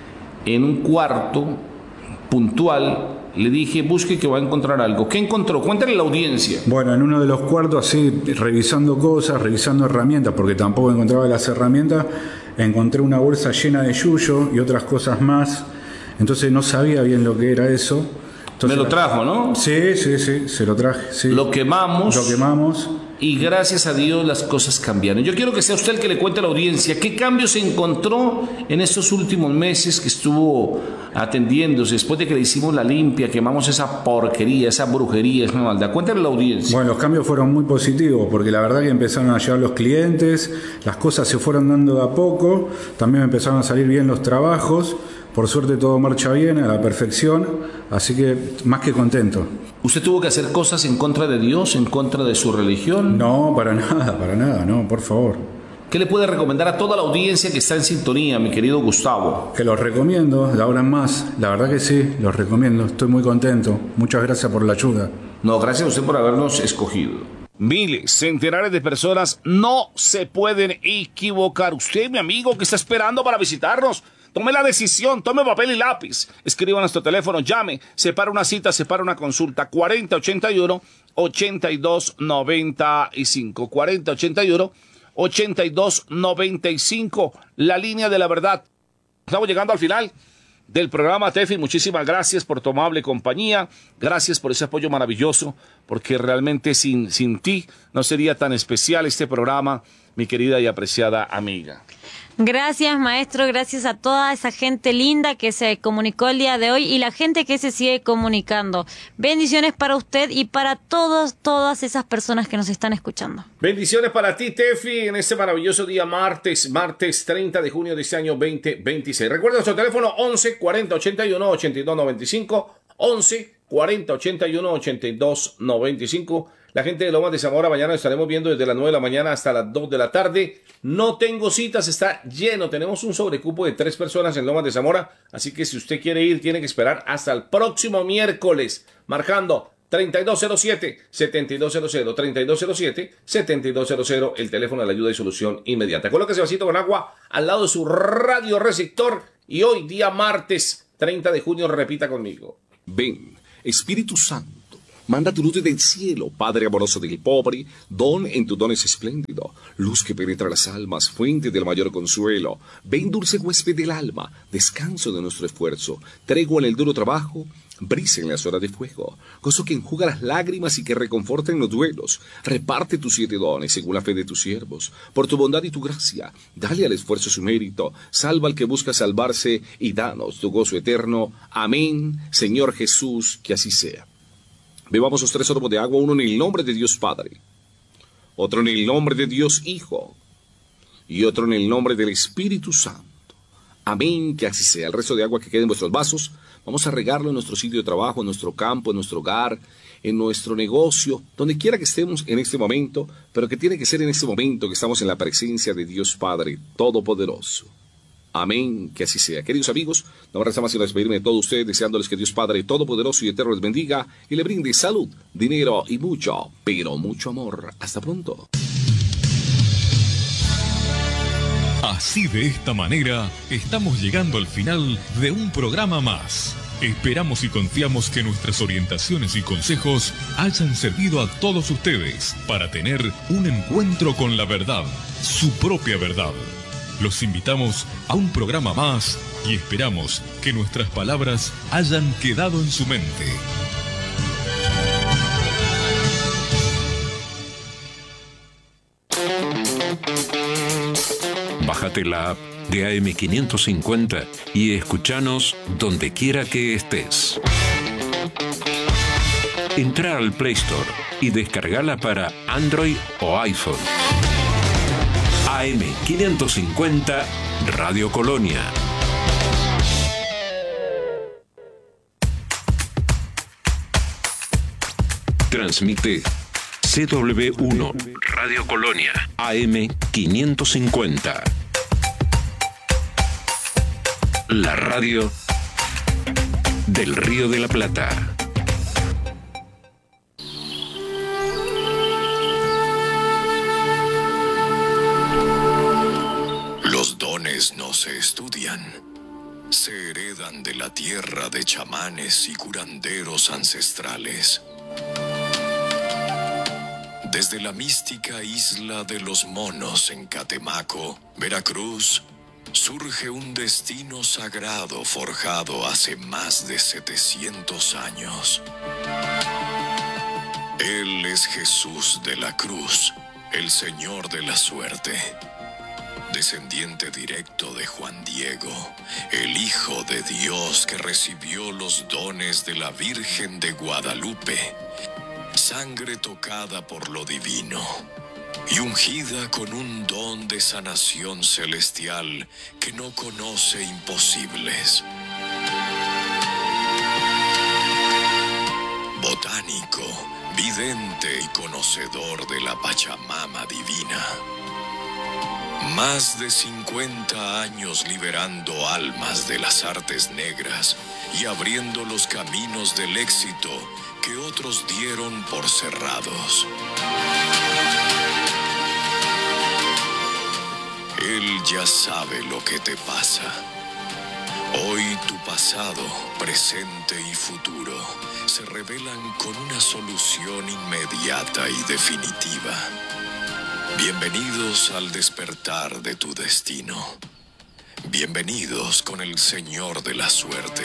en un cuarto puntual. Le dije, busque que va a encontrar algo. ¿Qué encontró? Cuéntale a la audiencia. Bueno, en uno de los cuartos, así, revisando cosas, revisando herramientas, porque tampoco encontraba las herramientas, encontré una bolsa llena de yuyo y otras cosas más. Entonces no sabía bien lo que era eso. Entonces, me lo trajo, ¿no? Sí, sí, sí, se lo traje. Sí. Lo quemamos. Lo quemamos. Y gracias a Dios las cosas cambiaron. Yo quiero que sea usted el que le cuente a la audiencia qué cambios se encontró en estos últimos meses que estuvo atendiéndose, después de que le hicimos la limpia, quemamos esa porquería, esa brujería, esa maldad. Cuéntale a la audiencia. Bueno, los cambios fueron muy positivos, porque la verdad que empezaron a llegar los clientes, las cosas se fueron dando de a poco, también me empezaron a salir bien los trabajos. Por suerte todo marcha bien, a la perfección, así que más que contento. ¿Usted tuvo que hacer cosas en contra de Dios, en contra de su religión? No, para nada, para nada, no, por favor. ¿Qué le puede recomendar a toda la audiencia que está en sintonía, mi querido Gustavo? Que los recomiendo, de ahora en más, la verdad que sí, los recomiendo, estoy muy contento. Muchas gracias por la ayuda. No, gracias a usted por habernos escogido. Miles, centenares de personas no se pueden equivocar. Usted, mi amigo, que está esperando para visitarnos, tome la decisión, tome papel y lápiz, escriba a nuestro teléfono, llame, separa una cita, separa una consulta, cuarenta ochenta y uno ochenta y dos noventa y cinco, cuarenta ochenta y uno ochenta y dos noventa y cinco, la línea de la verdad. Estamos llegando al final del programa, Tefi. Muchísimas gracias por tu amable compañía, gracias por ese apoyo maravilloso, porque realmente sin, sin ti no sería tan especial este programa, mi querida y apreciada amiga. Gracias, maestro, gracias a toda esa gente linda que se comunicó el día de hoy y la gente que se sigue comunicando. Bendiciones para usted y para todos, todas esas personas que nos están escuchando. Bendiciones para ti, Tefi, en este maravilloso día martes, martes treinta de junio de este año veinte veintiséis. Recuerda nuestro teléfono once cuarenta ochenta y uno ochenta y dos noventa y cinco, once cuarenta ochenta y uno ochenta y dos noventa y cinco, La gente de Lomas de Zamora, mañana estaremos viendo desde las nueve de la mañana hasta las dos de la tarde. No tengo citas, está lleno. Tenemos un sobrecupo de tres personas en Lomas de Zamora. Así que si usted quiere ir, tiene que esperar hasta el próximo miércoles. Marcando treinta y dos cero siete, setenta y dos cero cero, treinta y dos cero siete, setenta y dos cero cero, el teléfono de la ayuda y solución inmediata. Colóquese vasito con agua al lado de su radio receptor y hoy, día martes treinta de junio, repita conmigo. Ven, Espíritu Santo, manda tu luz del cielo, Padre amoroso del pobre, don en tu don es espléndido, luz que penetra las almas, fuente del mayor consuelo. Ven, dulce huésped del alma, descanso de nuestro esfuerzo, tregua en el duro trabajo, brisa en las horas de fuego, gozo que enjuga las lágrimas y que reconforta en los duelos. Reparte tus siete dones según la fe de tus siervos. Por tu bondad y tu gracia, dale al esfuerzo su mérito. Salva al que busca salvarse y danos tu gozo eterno. Amén, Señor Jesús, que así sea. Bebamos los tres sorbos de agua, uno en el nombre de Dios Padre, otro en el nombre de Dios Hijo y otro en el nombre del Espíritu Santo. Amén, que así sea. El resto de agua que quede en vuestros vasos, vamos a regarlo en nuestro sitio de trabajo, en nuestro campo, en nuestro hogar, en nuestro negocio, donde quiera que estemos en este momento, pero que tiene que ser en este momento que estamos en la presencia de Dios Padre Todopoderoso. Amén, que así sea. Queridos amigos, no me resta más sino despedirme de todos ustedes, deseándoles que Dios Padre Todopoderoso y Eterno les bendiga y le brinde salud, dinero y mucho, pero mucho amor. Hasta pronto. Así, de esta manera, estamos llegando al final de un programa más. Esperamos y confiamos que nuestras orientaciones y consejos hayan servido a todos ustedes para tener un encuentro con la verdad, su propia verdad. Los invitamos a un programa más y esperamos que nuestras palabras hayan quedado en su mente. Bájate la app de A M quinientos cincuenta y escúchanos donde quiera que estés. Entra al Play Store y descargala para Android o iPhone. A M quinientos cincuenta Radio Colonia. Transmite C W uno Radio Colonia A M quinientos cincuenta. La radio del Río de la Plata. Los dones no se estudian, se heredan de la tierra de chamanes y curanderos ancestrales. Desde la mística isla de los Monos en Catemaco, Veracruz, surge un destino sagrado forjado hace más de setecientos años. Él es Jesús de la Cruz, el Señor de la Suerte, descendiente directo de Juan Diego, el Hijo de Dios que recibió los dones de la Virgen de Guadalupe, sangre tocada por lo divino y ungida con un don de sanación celestial que no conoce imposibles. Botánico, vidente y conocedor de la Pachamama divina. Más de cincuenta años liberando almas de las artes negras y abriendo los caminos del éxito que otros dieron por cerrados. Él ya sabe lo que te pasa. Hoy tu pasado, presente y futuro se revelan con una solución inmediata y definitiva. Bienvenidos al despertar de tu destino. Bienvenidos con el Señor de la Suerte.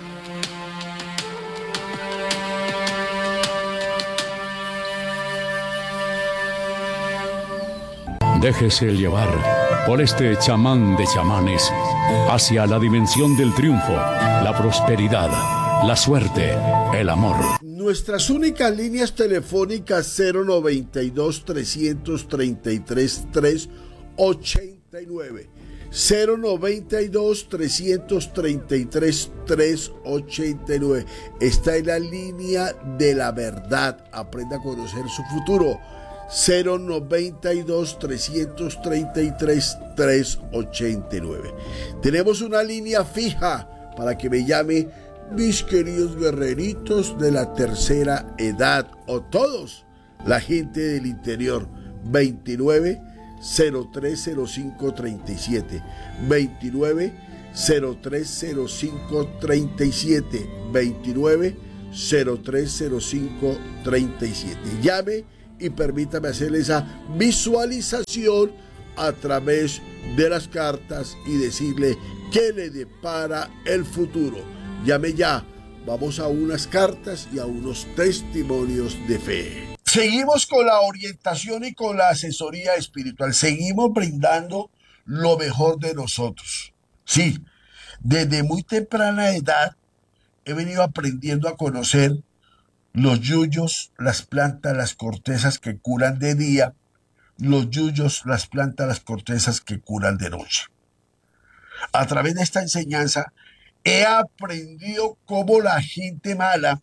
Déjese llevar por este chamán de chamanes hacia la dimensión del triunfo, la prosperidad, la suerte, el amor. Nuestras únicas líneas telefónicas cero noventa y dos, trescientos treinta y tres, tres ochenta y nueve. cero noventa y dos, trescientos treinta y tres, trescientos ochenta y nueve. Está en la línea de la verdad. Aprenda a conocer su futuro. cero noventa y dos, trescientos treinta y tres, trescientos ochenta y nueve. Tenemos una línea fija para que me llame mis queridos guerreritos de la tercera edad o todos, la gente del interior. Veintinueve cero tres cero cinco treinta y siete, veintinueve cero tres cero cinco treinta y siete, veintinueve cero tres cero cinco treinta y siete. Llame y permítame hacer esa visualización a través de las cartas y decirle qué le depara el futuro. Llame ya, vamos a unas cartas y a unos testimonios de fe. Seguimos con la orientación y con la asesoría espiritual. Seguimos brindando lo mejor de nosotros. Sí, desde muy temprana edad he venido aprendiendo a conocer los yuyos, las plantas, las cortezas que curan de día, los yuyos, las plantas, las cortezas que curan de noche. A través de esta enseñanza he aprendido cómo la gente mala,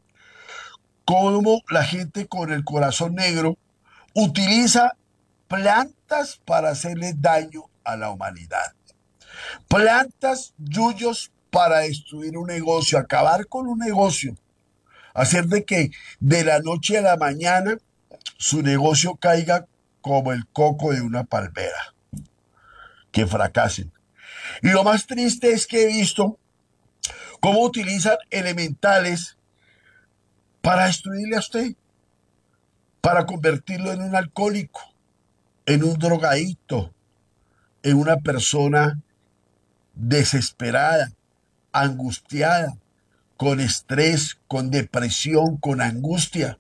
cómo la gente con el corazón negro utiliza plantas para hacerle daño a la humanidad. Plantas, yuyos para destruir un negocio, acabar con un negocio, hacer de que de la noche a la mañana su negocio caiga como el coco de una palmera, que fracasen. Y lo más triste es que he visto cómo utilizan elementales para destruirle a usted, para convertirlo en un alcohólico, en un drogadicto, en una persona desesperada, angustiada, con estrés, con depresión, con angustia.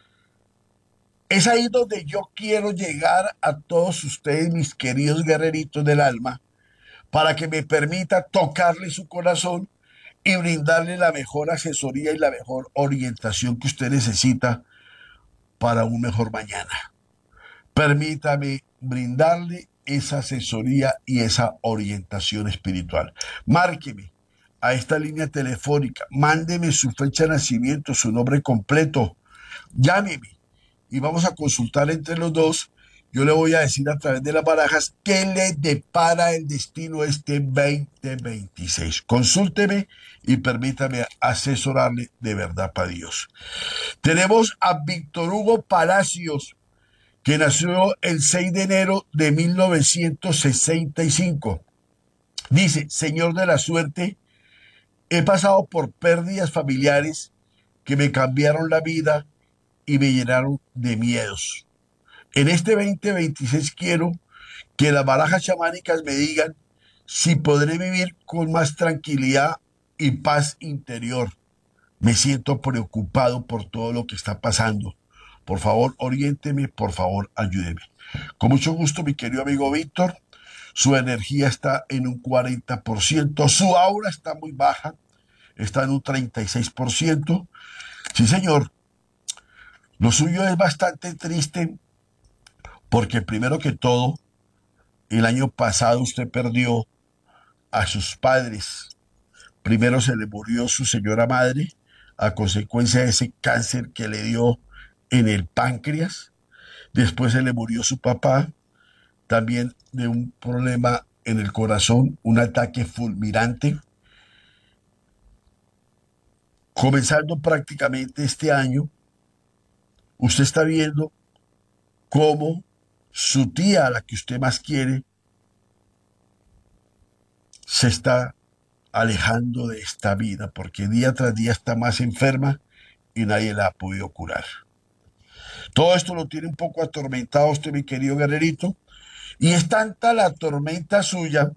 Es ahí donde yo quiero llegar a todos ustedes, mis queridos guerreritos del alma, para que me permita tocarle su corazón y brindarle la mejor asesoría y la mejor orientación que usted necesita para un mejor mañana. Permítame brindarle esa asesoría y esa orientación espiritual. Márqueme a esta línea telefónica, mándeme su fecha de nacimiento, su nombre completo, llámeme y vamos a consultar entre los dos. Yo le voy a decir a través de las barajas qué le depara el destino este veinte veintiséis. Consúlteme y permítame asesorarle de verdad para Dios. Tenemos a Víctor Hugo Palacios, que nació el seis de enero de mil novecientos sesenta y cinco. Dice: Señor de la suerte, he pasado por pérdidas familiares que me cambiaron la vida y me llenaron de miedos. En este veinte veintiséis quiero que las barajas chamánicas me digan si podré vivir con más tranquilidad y paz interior. Me siento preocupado por todo lo que está pasando. Por favor, oriénteme, por favor, ayúdeme. Con mucho gusto, mi querido amigo Víctor. Su energía está en un cuarenta por ciento, su aura está muy baja, está en un treinta y seis por ciento. Sí, señor, lo suyo es bastante triste porque primero que todo, el año pasado usted perdió a sus padres. Primero se le murió su señora madre a consecuencia de ese cáncer que le dio en el páncreas. Después se le murió su papá, también de un problema en el corazón, un ataque fulminante. Comenzando prácticamente este año, usted está viendo cómo su tía, a la que usted más quiere, se está alejando de esta vida, porque día tras día está más enferma y nadie la ha podido curar. Todo esto lo tiene un poco atormentado usted, mi querido guerrerito, y es tanta la tormenta suya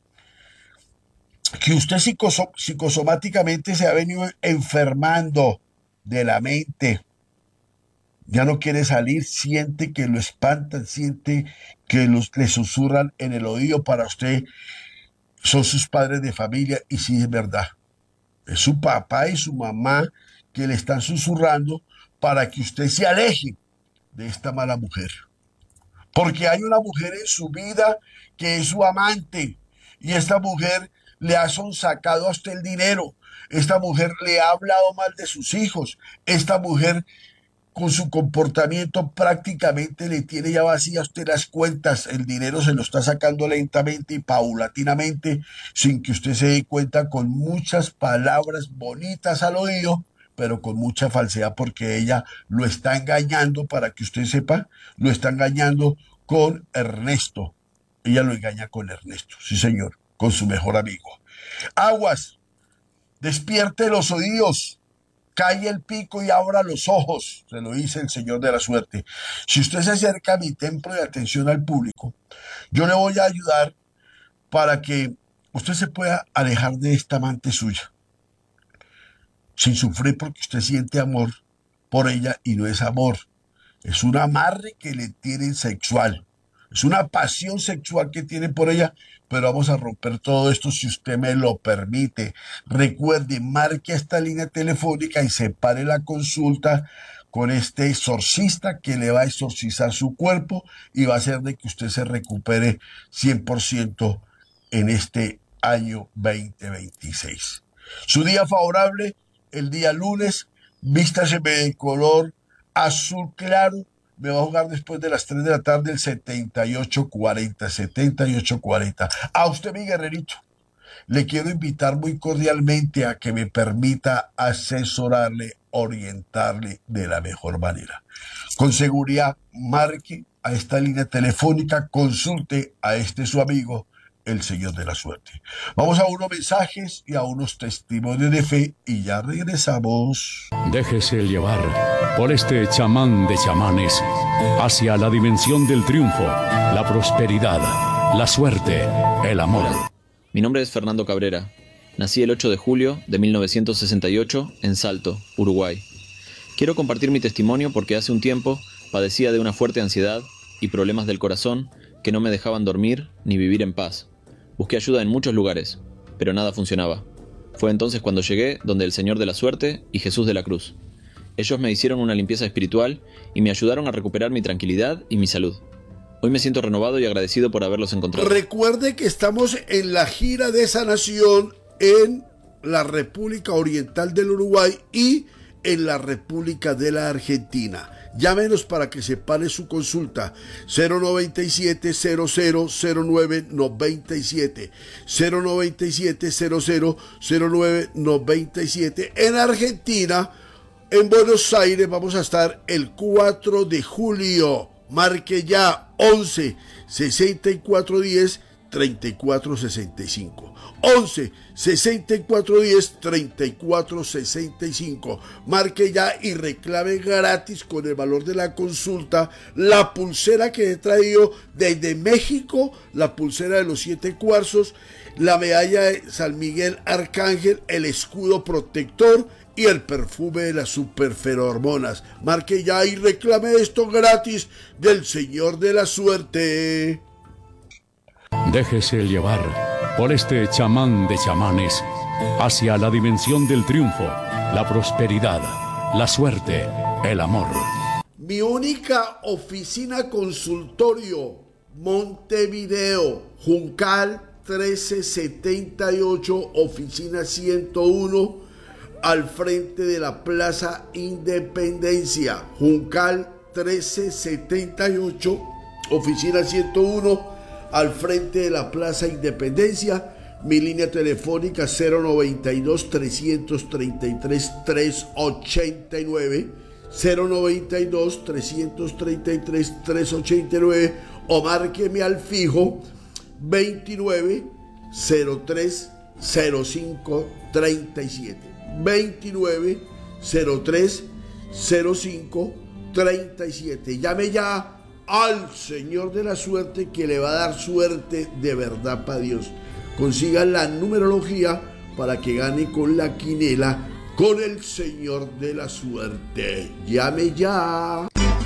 que usted psicosom- psicosomáticamente se ha venido enfermando de la mente. Ya no quiere salir, siente que lo espantan, siente que los, le susurran en el oído para usted. Son sus padres de familia y sí es verdad. Es su papá y su mamá que le están susurrando para que usted se aleje de esta mala mujer. Porque hay una mujer en su vida que es su amante, y esta mujer le ha sonsacado a usted el dinero, esta mujer le ha hablado mal de sus hijos, esta mujer con su comportamiento prácticamente le tiene ya vacías usted las cuentas, el dinero se lo está sacando lentamente y paulatinamente sin que usted se dé cuenta, con muchas palabras bonitas al oído, pero con mucha falsedad, porque ella lo está engañando, para que usted sepa, lo está engañando con Ernesto. Ella lo engaña con Ernesto, sí señor, con su mejor amigo. Aguas, despierte los oídos, calle el pico y abra los ojos, se lo dice el Señor de la Suerte. Si usted se acerca a mi templo de atención al público, yo le voy a ayudar para que usted se pueda alejar de esta amante suya, sin sufrir, porque usted siente amor por ella y no es amor, es un amarre que le tienen sexual, es una pasión sexual que tienen por ella, pero vamos a romper todo esto si usted me lo permite. Recuerde, marque esta línea telefónica y separe la consulta con este exorcista que le va a exorcizar su cuerpo y va a hacer de que usted se recupere cien por ciento en este año veinte veintiséis. Su día favorable, el día lunes, vístase de color azul claro. Me va a jugar después de las tres de la tarde el setenta y ocho cuarenta, setenta y ocho cuarenta. A usted, mi guerrerito, le quiero invitar muy cordialmente a que me permita asesorarle, orientarle de la mejor manera. Con seguridad, marque a esta línea telefónica, consulte a este su amigo, el Señor de la Suerte. Vamos a unos mensajes y a unos testimonios de fe y ya regresamos. Déjese llevar por este chamán de chamanes hacia la dimensión del triunfo, la prosperidad, la suerte, el amor. Mi nombre es Fernando Cabrera. Nací el ocho de julio de mil novecientos sesenta y ocho en Salto, Uruguay. Quiero compartir mi testimonio porque hace un tiempo padecía de una fuerte ansiedad y problemas del corazón que no me dejaban dormir ni vivir en paz. Busqué ayuda en muchos lugares, pero nada funcionaba. Fue entonces cuando llegué donde el Señor de la Suerte y Jesús de la Cruz. Ellos me hicieron una limpieza espiritual y me ayudaron a recuperar mi tranquilidad y mi salud. Hoy me siento renovado y agradecido por haberlos encontrado. Recuerde que estamos en la gira de sanación en la República Oriental del Uruguay y en la República de la Argentina. Llámenos para que separe su consulta. Cero noventa y siete, cero cero cero nueve noventa y siete, cero noventa y siete, cero cero cero nueve noventa y siete. En Argentina, en Buenos Aires, vamos a estar el cuatro de julio. Marque ya once sesenta y cuatro diez treinta y cuatro sesenta y cinco. once sesenta y cuatro diez treinta y cuatro sesenta y cinco. Marque ya y reclame gratis con el valor de la consulta la pulsera que he traído desde México, la pulsera de los siete cuarzos, la medalla de San Miguel Arcángel, el escudo protector y el perfume de las superferormonas. Marque ya y reclame esto gratis del Señor de la Suerte. Déjese llevar por este chamán de chamanes hacia la dimensión del triunfo, la prosperidad, la suerte, el amor. Mi única oficina consultorio, Montevideo, Juncal trece setenta y ocho, oficina ciento uno, al frente de la Plaza Independencia. Juncal trece setenta y ocho, oficina ciento uno, al frente de la Plaza Independencia. Mi línea telefónica cero noventa y dos, trescientos treinta y tres, trescientos ochenta y nueve, cero noventa y dos, trescientos treinta y tres, trescientos ochenta y nueve, o márqueme al fijo veintinueve cero tres cero cinco treinta y siete, veintinueve cero tres cero cinco treinta y siete. Llame ya al Señor de la Suerte, que le va a dar suerte de verdad para Dios. Consiga la numerología para que gane con la quinela con el Señor de la Suerte. Llame ya.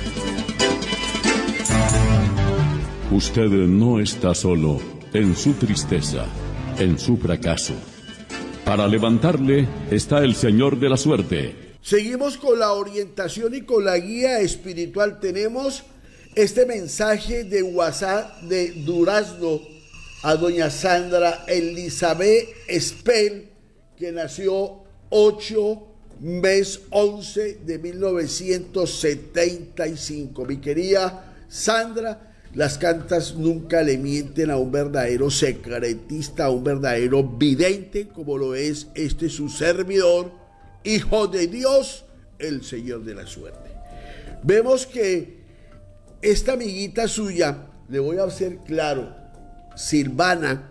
Usted no está solo en su tristeza, en su fracaso. Para levantarle está el Señor de la Suerte. Seguimos con la orientación y con la guía espiritual. Tenemos este mensaje de WhatsApp de Durazno. a doña Sandra Elizabeth Espel, que nació ocho mes once de mil novecientos setenta y cinco. Mi querida Sandra, las cartas nunca le mienten a un verdadero secretista, a un verdadero vidente, como lo es este su servidor, hijo de Dios, el Señor de la Suerte. Vemos que esta amiguita suya, le voy a hacer claro, Silvana,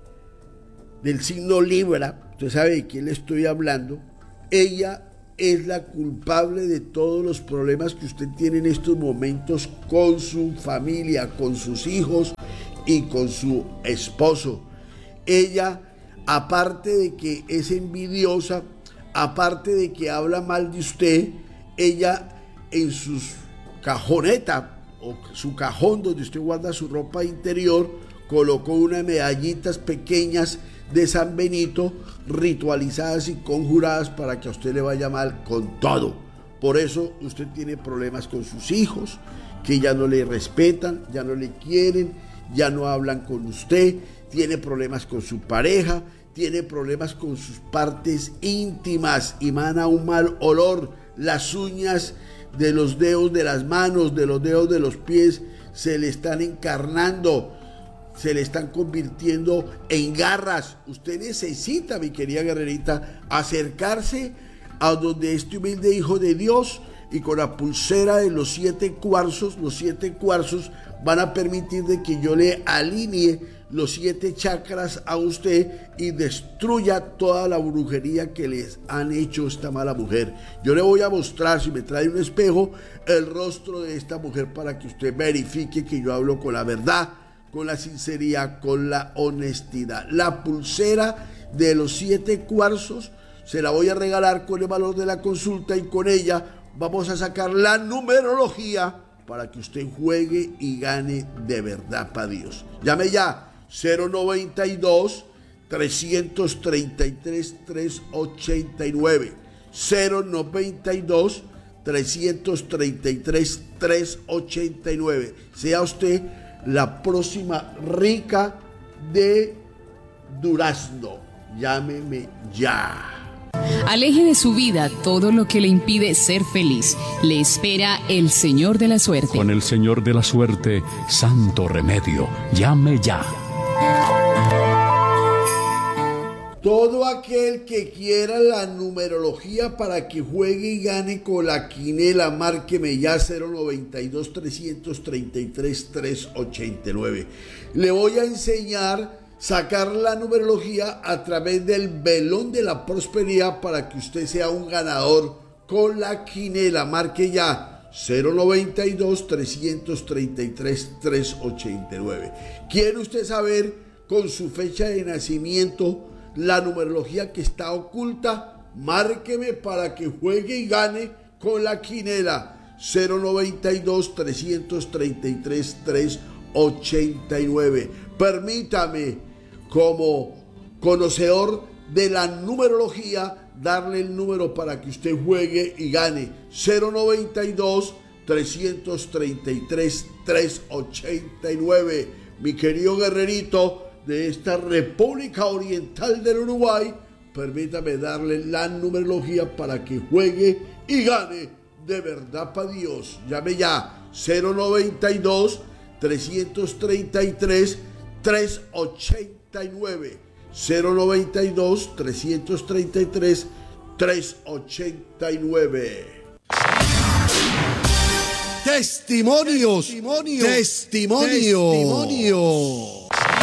del signo Libra, usted sabe de quién le estoy hablando, ella es la culpable de todos los problemas que usted tiene en estos momentos con su familia, con sus hijos y con su esposo. Ella, aparte de que es envidiosa, aparte de que habla mal de usted, ella en su cajoneta o su cajón donde usted guarda su ropa interior, colocó unas medallitas pequeñas de San Benito, ritualizadas y conjuradas para que a usted le vaya mal con todo. Por eso usted tiene problemas con sus hijos, que ya no le respetan, ya no le quieren, ya no hablan con usted, tiene problemas con su pareja, tiene problemas con sus partes íntimas, emana un mal olor, las uñas de los dedos de las manos, de los dedos de los pies se le están encarnando, se le están convirtiendo en garras. Usted necesita, mi querida guerrerita, acercarse a donde este humilde hijo de Dios, y con la pulsera de los siete cuarzos, los siete cuarzos van a permitir de que yo le alinee los siete chakras a usted y destruya toda la brujería que les han hecho esta mala mujer. Yo le voy a mostrar, si me trae un espejo, el rostro de esta mujer para que usted verifique que yo hablo con la verdad, con la sinceridad, con la honestidad. La pulsera de los siete cuarzos se la voy a regalar con el valor de la consulta, y con ella vamos a sacar la numerología para que usted juegue y gane de verdad para Dios. Llame ya, cero noventa y dos, trescientos treinta y tres, trescientos ochenta y nueve, cero noventa y dos, trescientos treinta y tres, trescientos ochenta y nueve. Sea usted la próxima rica de Durazno. Llámeme ya. Aleje de su vida todo lo que le impide ser feliz. Le espera el Señor de la Suerte. Con el Señor de la Suerte, santo remedio. Llame ya. Todo aquel que quiera la numerología para que juegue y gane con la quinela, márqueme ya, cero noventa y dos, trescientos treinta y tres, trescientos ochenta y nueve. Le voy a enseñar sacar la numerología a través del velón de la prosperidad para que usted sea un ganador con la quinela. Marque ya, cero noventa y dos, trescientos treinta y tres, trescientos ochenta y nueve. ¿Quiere usted saber con su fecha de nacimiento la numerología que está oculta? Márqueme para que juegue y gane con la quinela, cero noventa y dos, trescientos treinta y tres, trescientos ochenta y nueve. Permítame, como conocedor de la numerología, darle el número para que usted juegue y gane, cero noventa y dos, trescientos treinta y tres, trescientos ochenta y nueve. Mi querido guerrerito de esta República Oriental del Uruguay, permítame darle la numerología para que juegue y gane de verdad para Dios. Llame ya, cero noventa y dos, trescientos treinta y tres, trescientos ochenta y nueve, cero noventa y dos, trescientos treinta y tres, trescientos ochenta y nueve. Testimonios, testimonios, testimonios. testimonios.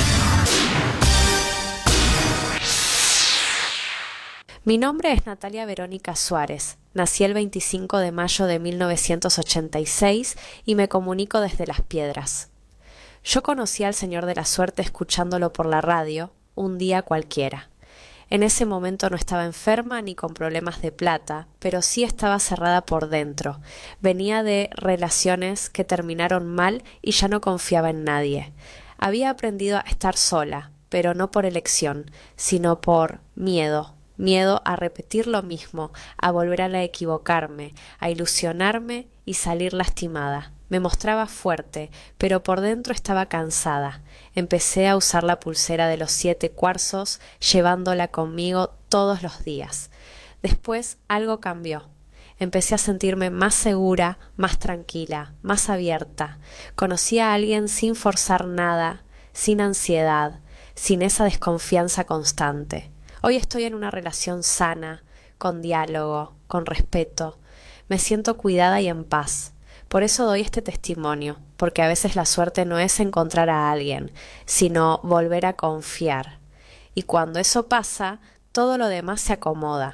Mi nombre es Natalia Verónica Suárez. Nací el veinticinco de mayo de mil novecientos ochenta y seis y me comunico desde Las Piedras. Yo conocí al Señor de la Suerte escuchándolo por la radio, un día cualquiera. En ese momento no estaba enferma ni con problemas de plata, pero sí estaba cerrada por dentro. Venía de relaciones que terminaron mal y ya no confiaba en nadie. Había aprendido a estar sola, pero no por elección, sino por miedo. Miedo a repetir lo mismo, a volver a equivocarme, a ilusionarme y salir lastimada. Me mostraba fuerte, pero por dentro estaba cansada. Empecé a usar la pulsera de los siete cuarzos, llevándola conmigo todos los días. Después algo cambió. Empecé a sentirme más segura, más tranquila, más abierta. Conocí a alguien sin forzar nada, sin ansiedad, sin esa desconfianza constante. Hoy estoy en una relación sana, con diálogo, con respeto. Me siento cuidada y en paz. Por eso doy este testimonio, porque a veces la suerte no es encontrar a alguien, sino volver a confiar. Y cuando eso pasa, todo lo demás se acomoda.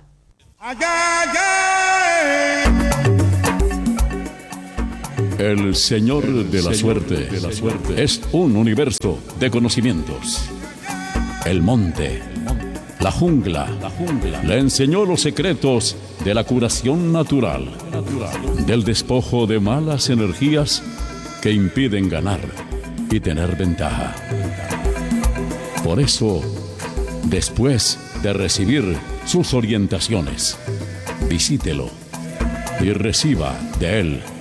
El Señor de la Suerte es un universo de conocimientos. El monte, la jungla, le enseñó los secretos de la curación natural, del despojo de malas energías que impiden ganar y tener ventaja. Por eso, después de recibir sus orientaciones, visítelo y reciba de él